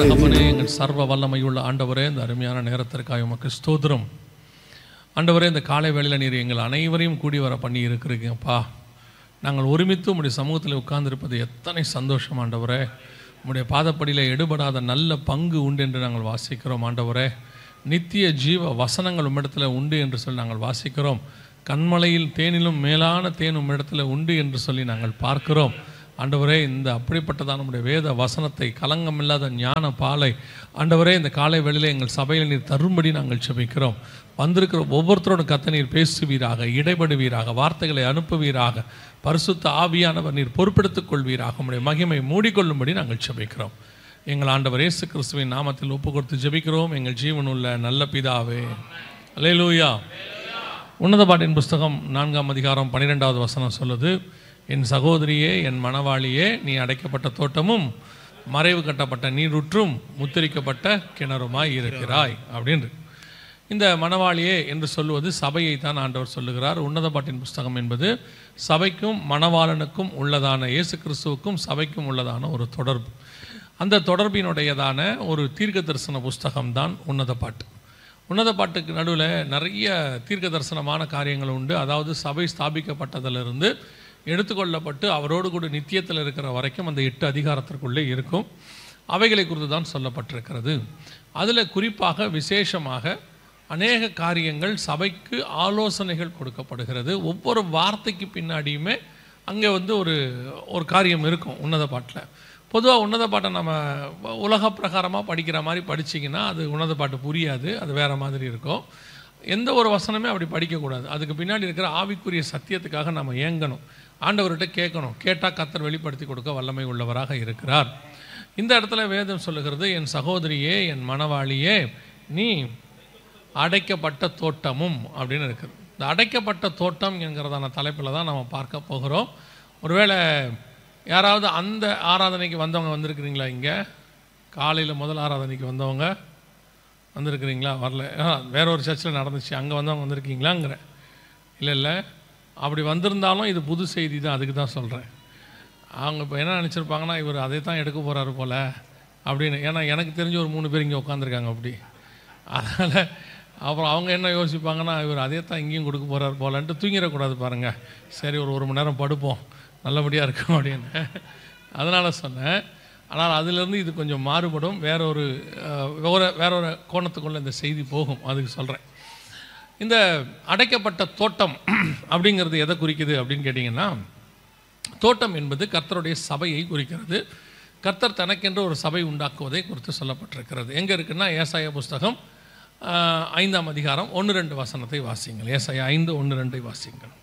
தகப்பனே, எங்கள் சர்வ வல்லமையுள்ள ஆண்டவரே, இந்த அருமையான நேரத்திற்காக உமக்கு ஸ்தோத்திரம். ஆண்டவரே, இந்த காலை வேளையில் நீர் எங்கள் அனைவரையும் கூடி வர பண்ணி இருக்கிறீங்கப்பா. நாங்கள் ஒருமித்து உம்முடைய சமூகத்தில் உட்கார்ந்திருப்பது எத்தனை சந்தோஷம் ஆண்டவரே. உம்முடைய பாதப்படியில் எடுபடாத நல்ல பங்கு உண்டு என்று நாங்கள் வாசிக்கிறோம் ஆண்டவரே. நித்திய ஜீவ வசனங்கள் உம்மிடத்தில் உண்டு என்று சொல்லி நாங்கள் வாசிக்கிறோம். கண்மலையில் தேனிலும் மேலான தேன் உம்மிடத்தில் உண்டு என்று சொல்லி நாங்கள் பார்க்கிறோம் ஆண்டவரே. இந்த அப்படிப்பட்டதான் நம்முடைய வேத வசனத்தை, கலங்கமில்லாத ஞான பாலை ஆண்டவரே, இந்த காலை வேளையில் எங்கள் சபையில் நீர் தரும்படி நாங்கள் செபிக்கிறோம். வந்திருக்கிற ஒவ்வொருத்தரோடு கர்த்தர் நீர் பேசுவீராக, இடைபடுவீராக, வார்த்தைகளை அனுப்புவீராக, பரிசுத்த ஆவியானவர் நீர் பொறுப்பெடுத்துக் கொள்வீராக. நம்முடைய மகிமை மூடிக்கொள்ளும்படி நாங்கள் செபிக்கிறோம். எங்கள் ஆண்டவர் இயேசு கிறிஸ்துவின் நாமத்தில் ஒப்பு கொடுத்து ஜெபிக்கிறோம் எங்கள் ஜீவனுள்ள நல்ல பிதாவே. அல்லேலூயா. உன்னத பாட்டின் புஸ்தகம் 4ஆம் அதிகாரம் 12வது வசனம் சொல்லுது, என் சகோதரியே, என் மணவாளியே, நீ அடைக்கப்பட்ட தோட்டமும் மறைவு கட்டப்பட்ட நீரூற்றும் முத்திரிக்கப்பட்ட கிணறுமாய் இருக்கிறாய் அப்படின்னு. இந்த மணவாளியே என்று சொல்லுவது சபையை தான் ஆண்டவர் சொல்லுகிறார். உன்னத பாட்டின் புஸ்தகம் என்பது சபைக்கும் மணவாளனுக்கும் உள்ளதான, இயேசு கிறிஸ்துவுக்கும் சபைக்கும் உள்ளதான ஒரு தொடர்பு. அந்த தொடர்பினுடையதான ஒரு தீர்க்க தரிசன புஸ்தகம் தான் உன்னத பாட்டு. உன்னத பாட்டுக்கு நடுவில் நிறைய தீர்க்க தரிசனமான காரியங்கள் உண்டு. அதாவது சபை ஸ்தாபிக்கப்பட்டதிலிருந்து எடுத்துக்கொள்ளப்பட்டு அவரோடு கூட நித்தியத்தில் இருக்கிற வரைக்கும் அந்த 8 அதிகாரத்திற்குள்ளே இருக்கும். அவைகளை குறித்து தான் சொல்லப்பட்டிருக்கிறது. அதில் குறிப்பாக விசேஷமாக அநேக காரியங்கள் சபைக்கு ஆலோசனைகள் கொடுக்கப்படுகிறது. ஒவ்வொரு வார்த்தைக்கு பின்னாடியுமே அங்கே ஒரு காரியம் இருக்கும் உன்னத பாட்டில். பொதுவாக உன்னத பாட்டை நம்ம உலக பிரகாரமாக படிக்கிற மாதிரி படிச்சிங்கன்னா அது உன்னத பாட்டு புரியாது, அது வேறு மாதிரி இருக்கும். எந்த ஒரு வசனமே அப்படி படிக்கக்கூடாது. அதுக்கு பின்னாடி இருக்கிற ஆவிக்குரிய சத்தியத்துக்காக நம்ம ஏங்கணும், ஆண்டவர்கிட்ட கேட்கணும். கேட்டால் கர்த்தர் வெளிப்படுத்தி கொடுக்க வல்லமை உள்ளவராக இருக்கிறார். இந்த இடத்துல வேதம் சொல்லுகிறது, என் சகோதரியே, என் மணவாளியே, நீ அடைக்கப்பட்ட தோட்டமும் அப்படின்னு இருக்குது. இந்த அடைக்கப்பட்ட தோட்டம் என்கிறதான தலைப்பில் தான் நம்ம பார்க்க போகிறோம். ஒருவேளை யாராவது அந்த ஆராதனைக்கு வந்தவங்க வந்திருக்கிறீங்களா? இங்கே காலையில் முதல் ஆராதனைக்கு வந்தவங்க வந்திருக்கிறீங்களா? வரல, வேற ஒரு சர்ச்சில் நடந்துச்சு, அங்கே வந்தவங்க வந்திருக்கீங்களாங்கிற. இல்லை, அப்படி வந்திருந்தாலும் இது புது செய்தி தான், அதுக்கு தான் சொல்கிறேன். அவங்க இப்போ என்ன நினச்சிருப்பாங்கன்னா, இவர் அதை தான் எடுக்க போகிறாரு போல் அப்படின்னு. ஏன்னா எனக்கு தெரிஞ்ச ஒரு 3 பேர் இங்கே உட்காந்துருக்காங்க அப்படி. அதனால் அப்புறம் அவங்க என்ன யோசிப்பாங்கன்னா, இவர் அதே தான் இங்கேயும் கொடுக்க போகிறார் போலன்ட்டு தூங்கிடக்கூடாது பாருங்கள். சரி, ஒரு மணி நேரம் படுப்போம், நல்லபடியாக இருக்கும் அப்படின்னு. அதனால் சொன்னேன். ஆனால் அதிலிருந்து இது கொஞ்சம் மாறுபடும், வேற ஒரு கோணத்துக்குள்ளே இந்த செய்தி போகும், அதுக்கு சொல்கிறேன். இந்த அடைக்கப்பட்ட தோட்டம் அப்படிங்கிறது எதை குறிக்குது அப்படின்னு கேட்டிங்கன்னா, தோட்டம் என்பது கர்த்தருடைய சபையை குறிக்கிறது. கர்த்தர் தனக்கென்று ஒரு சபை உண்டாக்குவதை குறித்து சொல்லப்பட்டிருக்கிறது. எங்கே இருக்குன்னா, ஏசாயா புஸ்தகம் 5ஆம் அதிகாரம் 1-2 வசனத்தை வாசிங்கள். ஏசாயா 5:1-2 வாசிங்கள்.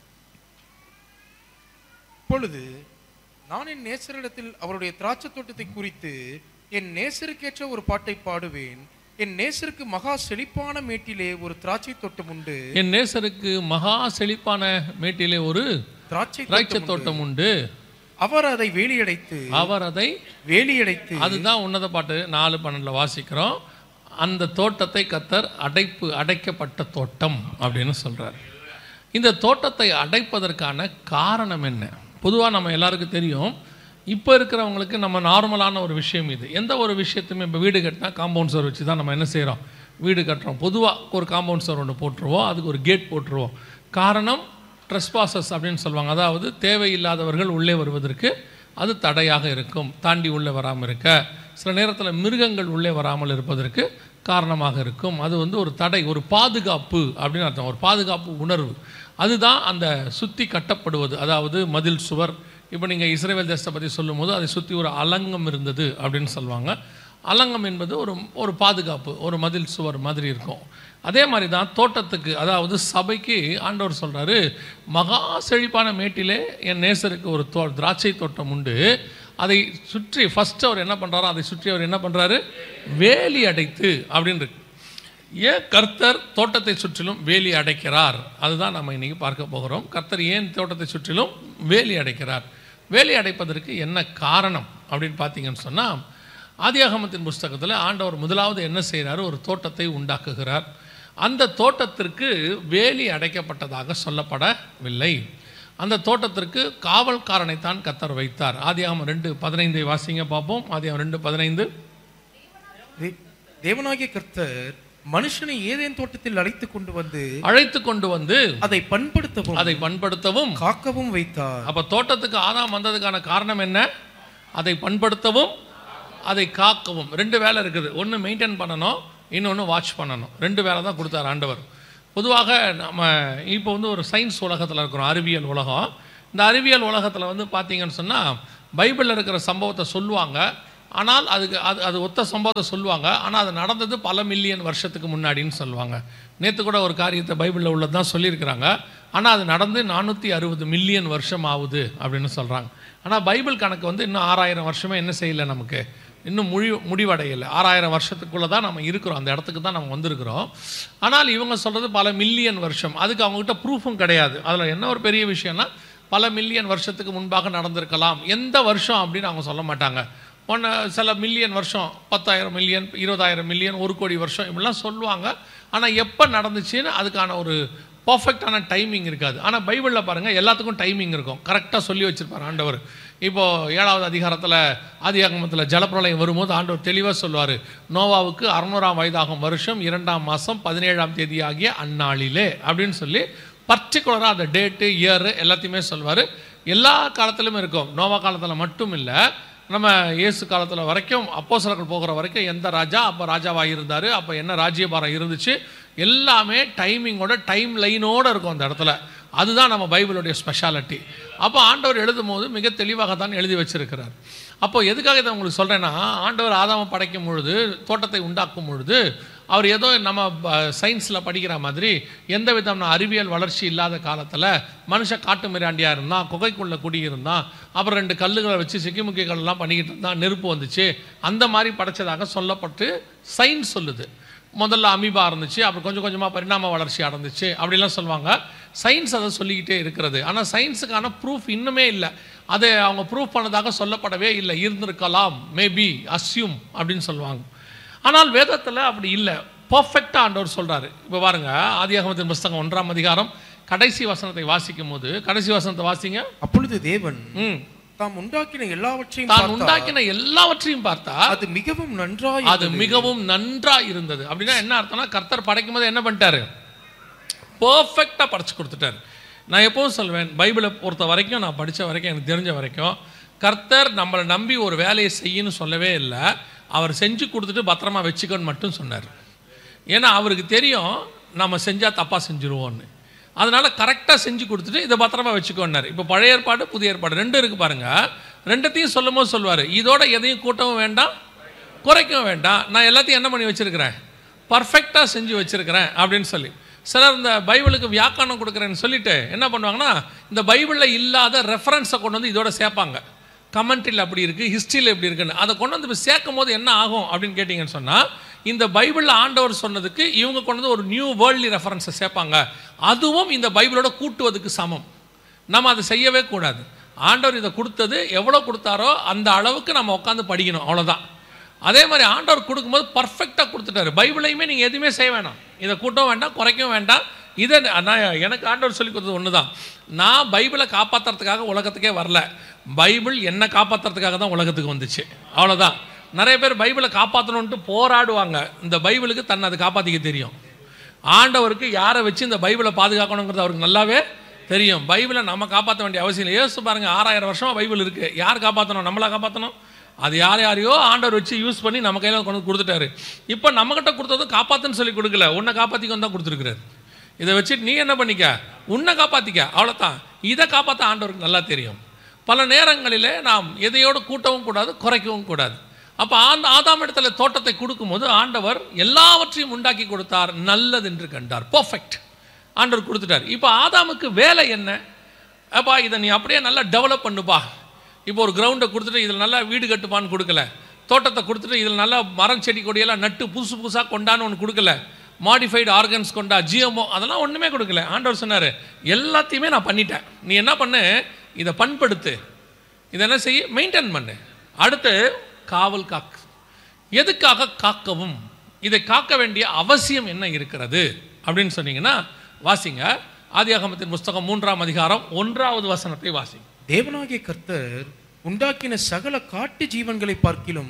இப்பொழுது நான் என் நேசரிடத்தில் அவருடைய திராட்சை தோட்டத்தை குறித்து என் நேசருக்கேற்ற ஒரு பாட்டை பாடுவேன். என் நேசருக்கு மகா செழிப்பான மேட்டிலே ஒரு திராட்சை தோட்டம் உண்டு. என் நேசருக்கு மகா செழிப்பான மேட்டிலே ஒரு திராட்சை தோட்டம் உண்டு. அவர் அதை வேலியடைத்து அதுதான் உன்னத பாட்டு 4:12 வாசிக்கிறோம். அந்த தோட்டத்தை கர்த்தர் அடைக்கப்பட்ட தோட்டம் அப்படின்னு சொல்றார். இந்த தோட்டத்தை அடைப்பதற்கான காரணம் என்ன? பொதுவாக நம்ம எல்லாருக்கும் தெரியும், இப்போ இருக்கிறவங்களுக்கு நம்ம நார்மலான ஒரு விஷயம் இது. எந்த ஒரு விஷயத்துமே, இப்போ வீடு கட்டினா காம்பவுண்ட் சுவர் வச்சு தான் நம்ம என்ன செய்கிறோம், வீடு கட்டுறோம். பொதுவாக ஒரு காம்பவுண்ட் சுவர் ஒன்று போட்டுருவோம், அதுக்கு ஒரு கேட் போட்டுருவோம். காரணம் ட்ரெஸ்பாசஸ் அப்படின்னு சொல்லுவாங்க. அதாவது தேவையில்லாதவர்கள் உள்ளே வருவதற்கு அது தடையாக இருக்கும், தாண்டி உள்ளே வராமல் இருக்க. சில நேரத்தில் மிருகங்கள் உள்ளே வராமல் இருப்பதற்கு காரணமாக இருக்கும். அது ஒரு தடை, ஒரு பாதுகாப்பு அப்படின்னு அர்த்தம், ஒரு பாதுகாப்பு உணர்வு. அதுதான் அந்த சுற்றி கட்டப்படுவது, அதாவது மதில் சுவர். இப்போ நீங்கள் இஸ்ரவேல் தேசத்தை பற்றி சொல்லும்போது அதை சுற்றி ஒரு அலங்கம் இருந்தது அப்படின்னு சொல்லுவாங்க. அலங்கம் என்பது ஒரு பாதுகாப்பு, ஒரு மதில் சுவர் மாதிரி இருக்கும். அதே மாதிரி தான் தோட்டத்துக்கு, அதாவது சபைக்கு ஆண்டவர் சொல்கிறாரு, மகா செழிப்பான மேட்டிலே என் நேசருக்கு ஒரு திராட்சை தோட்டம் உண்டு. அதை சுற்றி ஃபஸ்ட்டு அவர் என்ன பண்ணுறாரோ, அதை சுற்றி அவர் என்ன பண்ணுறாரு, வேலி அடைத்து அப்படின்னு இருக்கு. ஏன் கர்த்தர் தோட்டத்தை சுற்றிலும் வேலி அடைக்கிறார், அதுதான் நம்ம இன்றைக்கி பார்க்க போகிறோம். கர்த்தர் ஏன் தோட்டத்தை சுற்றிலும் வேலி அடைக்கிறார், வேலி அடைப்பதற்கு என்ன காரணம் அப்படின்னு பார்த்தீங்கன்னு சொன்னால், ஆதியாகமத்தின் புஸ்தகத்தில் ஆண்டவர் முதலாவது என்ன செய்கிறாரு, ஒரு தோட்டத்தை உண்டாக்குகிறார். அந்த தோட்டத்திற்கு வேலி அடைக்கப்பட்டதாக சொல்லப்படவில்லை. அந்த தோட்டத்திற்கு காவல்காரனைத்தான் கர்த்தர் வைத்தார். ஆதியாகமம் 2:15 வாசிங்க பார்ப்போம். ஆதியாகமம் 2:15. தேவனாகிய கர்த்தர் மனுஷனை ஏதேன் தோட்டத்தில் அழைத்து கொண்டு வந்து அதை பண்படுத்தவும் காக்கவும் வைத்தார். அப்ப தோட்டத்துக்கு ஆதாம் வந்ததுக்கான காரணம் என்ன? அதை பண்படுத்தவும் அதை காக்கவும். 2 வேலை இருக்குது. ஒன்று மெயின்டைன் பண்ணணும், இன்னொன்று வாட்ச் பண்ணணும். 2 வேலை தான் கொடுத்தார் ஆண்டவர். பொதுவாக நம்ம இப்போ ஒரு சயின்ஸ் உலகத்தில் இருக்கிறோம், அறிவியல் உலகம். இந்த அறிவியல் உலகத்தில் பார்த்தீங்கன்னு சொன்னால் பைபிளில் இருக்கிற சம்பவத்தை சொல்லுவாங்க, ஆனால் அது ஒத்த சம்பவத்தை சொல்லுவாங்க, ஆனால் அது நடந்தது பல மில்லியன் வருஷத்துக்கு முன்னாடின்னு சொல்லுவாங்க. நேற்று கூட ஒரு காரியத்தை பைபிளில் உள்ளது தான் சொல்லியிருக்கிறாங்க, ஆனால் அது நடந்து 460 மில்லியன் வருஷம் ஆகுது அப்படின்னு சொல்கிறாங்க. ஆனால் பைபிள் கணக்கு இன்னும் 6000 வருஷமே என்ன செய்யலை, நமக்கு இன்னும் முடிவடையலை. 6000 வருஷத்துக்குள்ளே தான் நம்ம இருக்கிறோம், அந்த இடத்துக்கு தான் நம்ம வந்திருக்கிறோம். ஆனால் இவங்க சொல்கிறது பல மில்லியன் வருஷம். அதுக்கு அவங்ககிட்ட ப்ரூஃபும் கிடையாது. அதில் என்ன ஒரு பெரிய விஷயம்னா, பல மில்லியன் வருஷத்துக்கு முன்பாக நடந்திருக்கலாம். எந்த வருஷம் அப்படின்னு அவங்க சொல்ல மாட்டாங்க. சில மில்லியன் வருஷம், 10,000 மில்லியன், 20,000 மில்லியன், 1 கோடி வருஷம் இப்படிலாம் சொல்லுவாங்க. ஆனால் எப்போ நடந்துச்சுன்னு அதுக்கான ஒரு பர்ஃபெக்டான டைமிங் இருக்காது. ஆனால் பைபிளில் பாருங்கள், எல்லாத்துக்கும் டைமிங் இருக்கும், கரெக்டாக சொல்லி வச்சுருப்பார் ஆண்டவர். இப்போது 7வது அதிகாரத்தில் ஆதியாகமத்தில் ஜலப்பிரளயம் வரும்போது ஆண்டவர் தெளிவாக சொல்லுவார், நோவாவுக்கு 600ஆம் வயதாகும் வருஷம் 2ஆம் மாதம் 17ஆம் தேதி ஆகிய அந்நாளிலே அப்படின்னு சொல்லி பர்டிகுலராக அந்த டேட்டு, இயரு எல்லாத்தையுமே சொல்வார். எல்லா காலத்திலும் இருக்கும். நோவா காலத்தில் மட்டும் இல்லை, நம்ம இயேசு காலத்தில் வரைக்கும், அப்போஸ்தலர்கள் போகிற வரைக்கும் எந்த ராஜா அப்போ ராஜாவாக இருந்தார், அப்போ என்ன ராஜ்யபாரம் இருந்துச்சு, எல்லாமே டைமிங்கோட, டைம் லைனோடு இருக்கும் அந்த இடத்துல. அதுதான் நம்ம பைபிளுடைய ஸ்பெஷாலிட்டி. அப்போ ஆண்டவர் எழுதும் போது மிக தெளிவாக தான் எழுதி வச்சிருக்கிறார். அப்போ எதுக்காக இதை உங்களுக்கு சொல்கிறேன்னா, ஆண்டவர் ஆதாமை படைக்கும் பொழுது, தோட்டத்தை உண்டாக்கும் பொழுது, அவர் ஏதோ நம்ம சயின்ஸில் படிக்கிற மாதிரி எந்த விதமான அறிவியல் வளர்ச்சி இல்லாத காலத்தில் மனுஷன் காட்டு மிராண்டியாக இருந்தான், குகைக்குள்ளே குடியிருந்தான், அப்புறம் 2 கல்லுகளை வச்சு சிக்கிமுக்கிய கல்லாம் பண்ணிக்கிட்டு இருந்தான், நெருப்பு வந்துச்சு, அந்த மாதிரி படைச்சதாக சொல்லப்பட்டு சயின்ஸ் சொல்லுது. முதல்ல அமீபா இருந்துச்சு, அப்புறம் கொஞ்சம் கொஞ்சமாக பரிணாம வளர்ச்சி அடைந்துச்சு அப்படிலாம் சொல்லுவாங்க. சயின்ஸ் அதை சொல்லிக்கிட்டே இருக்கிறது. ஆனால் சயின்ஸுக்கான ப்ரூஃப் இன்னுமே இல்லை. அதை அவங்க ப்ரூஃப் பண்ணதாக சொல்லப்படவே இல்லை. இருந்திருக்கலாம், மேபி, அஸ்யூம் அப்படின்னு சொல்லுவாங்க. ஆனால் வேதத்தில் அப்படி இல்லை. பர்ஃபெக்டாக ஆண்டவர் சொல்கிறாரு. இப்போ பாருங்க, ஆதியாகமத்தின் புஸ்தகம் 1ஆம் அதிகாரம் கடைசி வசனத்தை வாசிக்கும் போது, கடைசி வசனத்தை வாசிங்க. அப்பொழுது தேவன் தாம் உண்டாக்கின எல்லாவற்றையும் பார்த்தா அது மிகவும் நன்றாய் இருந்தது. அப்படின்னா என்ன அர்த்தம்னா, கர்த்தர் படைக்கும் போது என்ன பண்ணிட்டாரு? பர்ஃபெக்டாக படைச்சு கொடுத்துட்டாரு. நான் எப்போதும் சொல்வேன், பைபிளை பொறுத்த வரைக்கும், நான் படித்த வரைக்கும், எனக்கு தெரிஞ்ச வரைக்கும், கர்த்தர் நம்மளை நம்பி ஒரு வேலையை செய்யணும்னு சொல்லவே இல்லை. அவர் செஞ்சு கொடுத்துட்டு பத்திரமா வச்சுக்கன்னு மட்டும் சொன்னார். ஏன்னா அவருக்கு தெரியும் நம்ம செஞ்சால் தப்பாக செஞ்சுருவோன்னு. அதனால் கரெக்டாக செஞ்சு கொடுத்துட்டு இதை பத்திரமா வச்சுக்கோன்னார். இப்போ பழைய ஏற்பாடு, புதிய ஏற்பாடு 2 இருக்குது பாருங்கள். 2த்தையும் சொல்லும் போது சொல்லுவார், இதோட எதையும் கூட்டவும் வேண்டாம், குறைக்கவும் வேண்டாம், நான் எல்லாத்தையும் என்ன பண்ணி வச்சுருக்கிறேன், பர்ஃபெக்டாக செஞ்சு வச்சுருக்கிறேன் அப்படின்னு சொல்லி. சிலர் இந்த பைபிளுக்கு வியாக்கரணம் கொடுக்குறேன்னு சொல்லிட்டு என்ன பண்ணுவாங்கன்னா, இந்த பைபிளில் இல்லாத ரெஃபரன்ஸை கொண்டு வந்து இதோட சேர்ப்பாங்க. கமெண்ட்ரியில் அப்படி இருக்குது, ஹிஸ்ட்ரியில் எப்படி இருக்குன்னு அதை கொண்டு வந்து இப்போ சேர்க்கும் போது என்ன ஆகும் அப்படின்னு கேட்டிங்கன்னு சொன்னால், இந்த பைபிளில் ஆண்டவர் சொன்னதுக்கு இவங்க கொண்டு வந்து ஒரு நியூ வேர்ல்ட்லி ரெஃபரன்ஸை சேர்ப்பாங்க. அதுவும் இந்த பைபிளோட கூட்டுவதுக்கு சமம். நம்ம அதை செய்யவே கூடாது. ஆண்டவர் இதை கொடுத்தது எவ்வளோ கொடுத்தாரோ அந்த அளவுக்கு நம்ம உட்காந்து படிக்கணும், அவ்வளோதான். அதே மாதிரி ஆண்டவர் கொடுக்கும்போது பர்ஃபெக்டாக கொடுத்துட்டாரு. பைபிளையுமே நீங்கள் எதுவுமே செய்ய வேணாம், இதை கூட்டவும் வேண்டாம், குறைக்கவும் வேண்டாம். இதை நான் எனக்கு ஆண்டவர் சொல்லி கொடுத்தது ஒன்று தான். நான் பைபிளை காப்பாற்றுறதுக்காக உலகத்துக்கே வரல, பைபிள் என்னை காப்பாற்றுறதுக்காக தான் உலகத்துக்கு வந்துச்சு, அவ்வளோதான். நிறைய பேர் பைபிளை காப்பாற்றணுன்ட்டு போராடுவாங்க. இந்த பைபிளுக்கு தன்னை அதை காப்பாற்றிக்க தெரியும். ஆண்டவருக்கு யாரை வச்சு இந்த பைபிளை பாதுகாக்கணுங்கிறது அவருக்கு நல்லாவே தெரியும். பைபிளை நம்ம காப்பாற்ற வேண்டிய அவசியம் இல்லை. யோசிச்சு பாருங்கள், 6000 வருஷமாக பைபிள் இருக்குது. யார் காப்பாற்றணும்? நம்மளா காப்பாற்றணும்? அது யாரையோ ஆண்டவர் வச்சு யூஸ் பண்ணி நம்ம கையில் கொண்டு கொடுத்துட்டாரு. இப்போ நம்மகிட்ட கொடுத்ததும் காப்பாற்றுன்னு சொல்லி கொடுக்கல, உன்னை காப்பாற்றிக்க தான் கொடுத்துருக்குறாரு. இதை வச்சுட்டு நீ என்ன பண்ணிக்க, உன்னை காப்பாற்றிக்க, அவ்வளோதான். இதை காப்பாற்ற ஆண்டவருக்கு நல்லா தெரியும். பல நேரங்களிலே நாம் எதையோடு கூட்டவும் கூடாது, குறைக்கவும் கூடாது. அப்போ ஆதாம் இடத்துல தோட்டத்தை கொடுக்கும்போது ஆண்டவர் எல்லாவற்றையும் உண்டாக்கி கொடுத்தார், நல்லது என்று கண்டார். பர்ஃபெக்ட் ஆண்டவர் கொடுத்துட்டார். இப்போ ஆதாமுக்கு வேலை என்ன? அப்பா இதை நீ அப்படியே நல்லா டெவலப் பண்ணுப்பா. இப்போ ஒரு கிரவுண்டை கொடுத்துட்டு இதில் நல்லா வீடு கட்டுப்பான்னு கொடுக்கல, தோட்டத்தை கொடுத்துட்டு இதில் நல்லா மரம் செடி கொடியெல்லாம் நட்டு புதுசு புதுசாக கொண்டான்னு ஒன்று கொடுக்கல, மாடிஃபைடு ஆர்கன்ஸ் கொண்டா, ஜிஎம்ஓ அதெல்லாம் ஒன்றுமே கொடுக்கல. ஆண்டவர் சொன்னார், எல்லாத்தையுமே நான் பண்ணிட்டேன், நீ என்ன பண்ணு, இதை பண்படுத்து, இதை என்ன செய்ய, மெயின்டைன் பண்ணு. அடுத்து காவல் காக்கு. எதுக்காக காக்கவும், இதை காக்க வேண்டிய அவசியம் என்ன இருக்கிறது அப்படின்னு சொன்னீங்கன்னா வாசிங்க. ஆதியாகமத்தின் புஸ்தகம் 3ஆம் அதிகாரம் 1வது வசனத்தை வாசிங்க. தேவனாகிய கர்த்தர் உண்டாக்கின சகல காட்டு ஜீவன்களை பார்க்கிலும்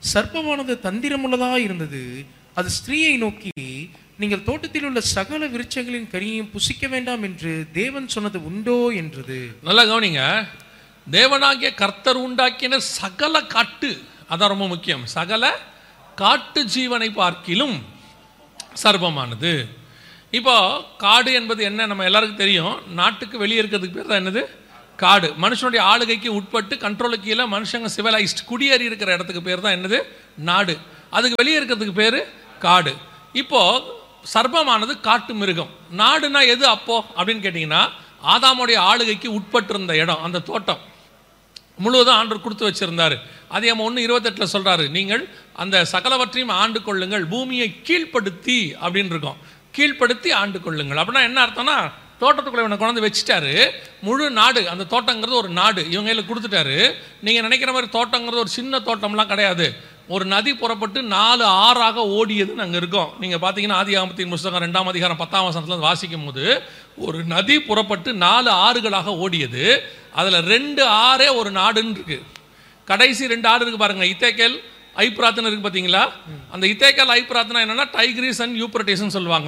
சர்ப்பமானது தந்திரமுள்ளதா இருந்தது. அது ஸ்திரீயை நோக்கி, நீங்கள் தோட்டத்தில் உள்ள சகல விருட்சங்களின் கனியையும் புசிக்க வேண்டாம் என்று தேவன் சொன்னது உண்டோ என்றது. நல்லா கவனிங்க. தேவனாகிய கர்த்தர் உண்டாக்கின சகல காட்டு, அதான் ரொம்ப முக்கியம், சகல காட்டு ஜீவனை பார்க்கிலும் சர்ப்பமானது. இப்போ காடு என்பது என்ன நம்ம எல்லாருக்கும் தெரியும். நாட்டுக்கு வெளியே இருக்கிறதுக்கு பேர் தான் என்னது? காடு. மனுஷனுடைய ஆளுகைக்கு உட்பட்டு கண்ட்ரோலுக்கு கீழே மனுஷங்க சிவிலைஸ்ட் குடியேறி இருக்கிற இடத்துக்கு பேர் தான் என்னது? நாடு. அதுக்கு வெளியே இருக்கிறதுக்கு பேர் காடு. இப்போ சர்ப்பமானது காட்டு மிருகம். நாடுனா எது அப்போ அப்படின்னு கேட்டிங்கன்னா, ஆதாமுடைய ஆளுகைக்கு உட்பட்டு இருந்த இடம், அந்த தோட்டம் முழுவதும் ஆண்டவர் கொடுத்து வச்சிருந்தாரு. அதிகாரம் 1:28 சொல்றாரு, நீங்கள் அந்த சகலவற்றையும் ஆண்டு கொள்ளுங்கள், பூமியை கீழ்ப்படுத்தி அப்படின்னு இருக்கும். கீழ்ப்படுத்தி ஆண்டு கொள்ளுங்கள் அப்படின்னா என்ன அர்த்தம்னா, தோட்டத்துக்குள்ள இவனை கொண்டு வச்சுட்டாரு. முழு நாடு, அந்த தோட்டங்கிறது ஒரு நாடு இவங்க கையில் கொடுத்துட்டாரு. நீங்கள் நினைக்கிற மாதிரி தோட்டங்கிறது ஒரு சின்ன தோட்டம்லாம் கிடையாது. ஒரு நதி புறப்பட்டு 4 ஆறாக ஓடியதுன்னு அங்கே இருக்கும். நீங்கள் பார்த்தீங்கன்னா ஆதியாகமத்தின் புத்தகம் 2ஆம் அதிகாரம் 10ஆம் வசனத்தில் வாசிக்கும் போது ஒரு நதி புறப்பட்டு 4 ஆறுகளாக ஓடியது. அதில் 2 ஆறே ஒரு நாடுன்னு இருக்கு. கடைசி 2 ஆறு இருக்கு பாருங்க, இத்தேக்கேல் ஐப்ராத்னு இருக்கு பார்த்தீங்களா? அந்த இத்தேக்கேல் ஐப்ராத்னா என்னன்னா டைக்ரிஸ் அண்ட் யூப்ரட்டிஸ்ன்னு சொல்லுவாங்க.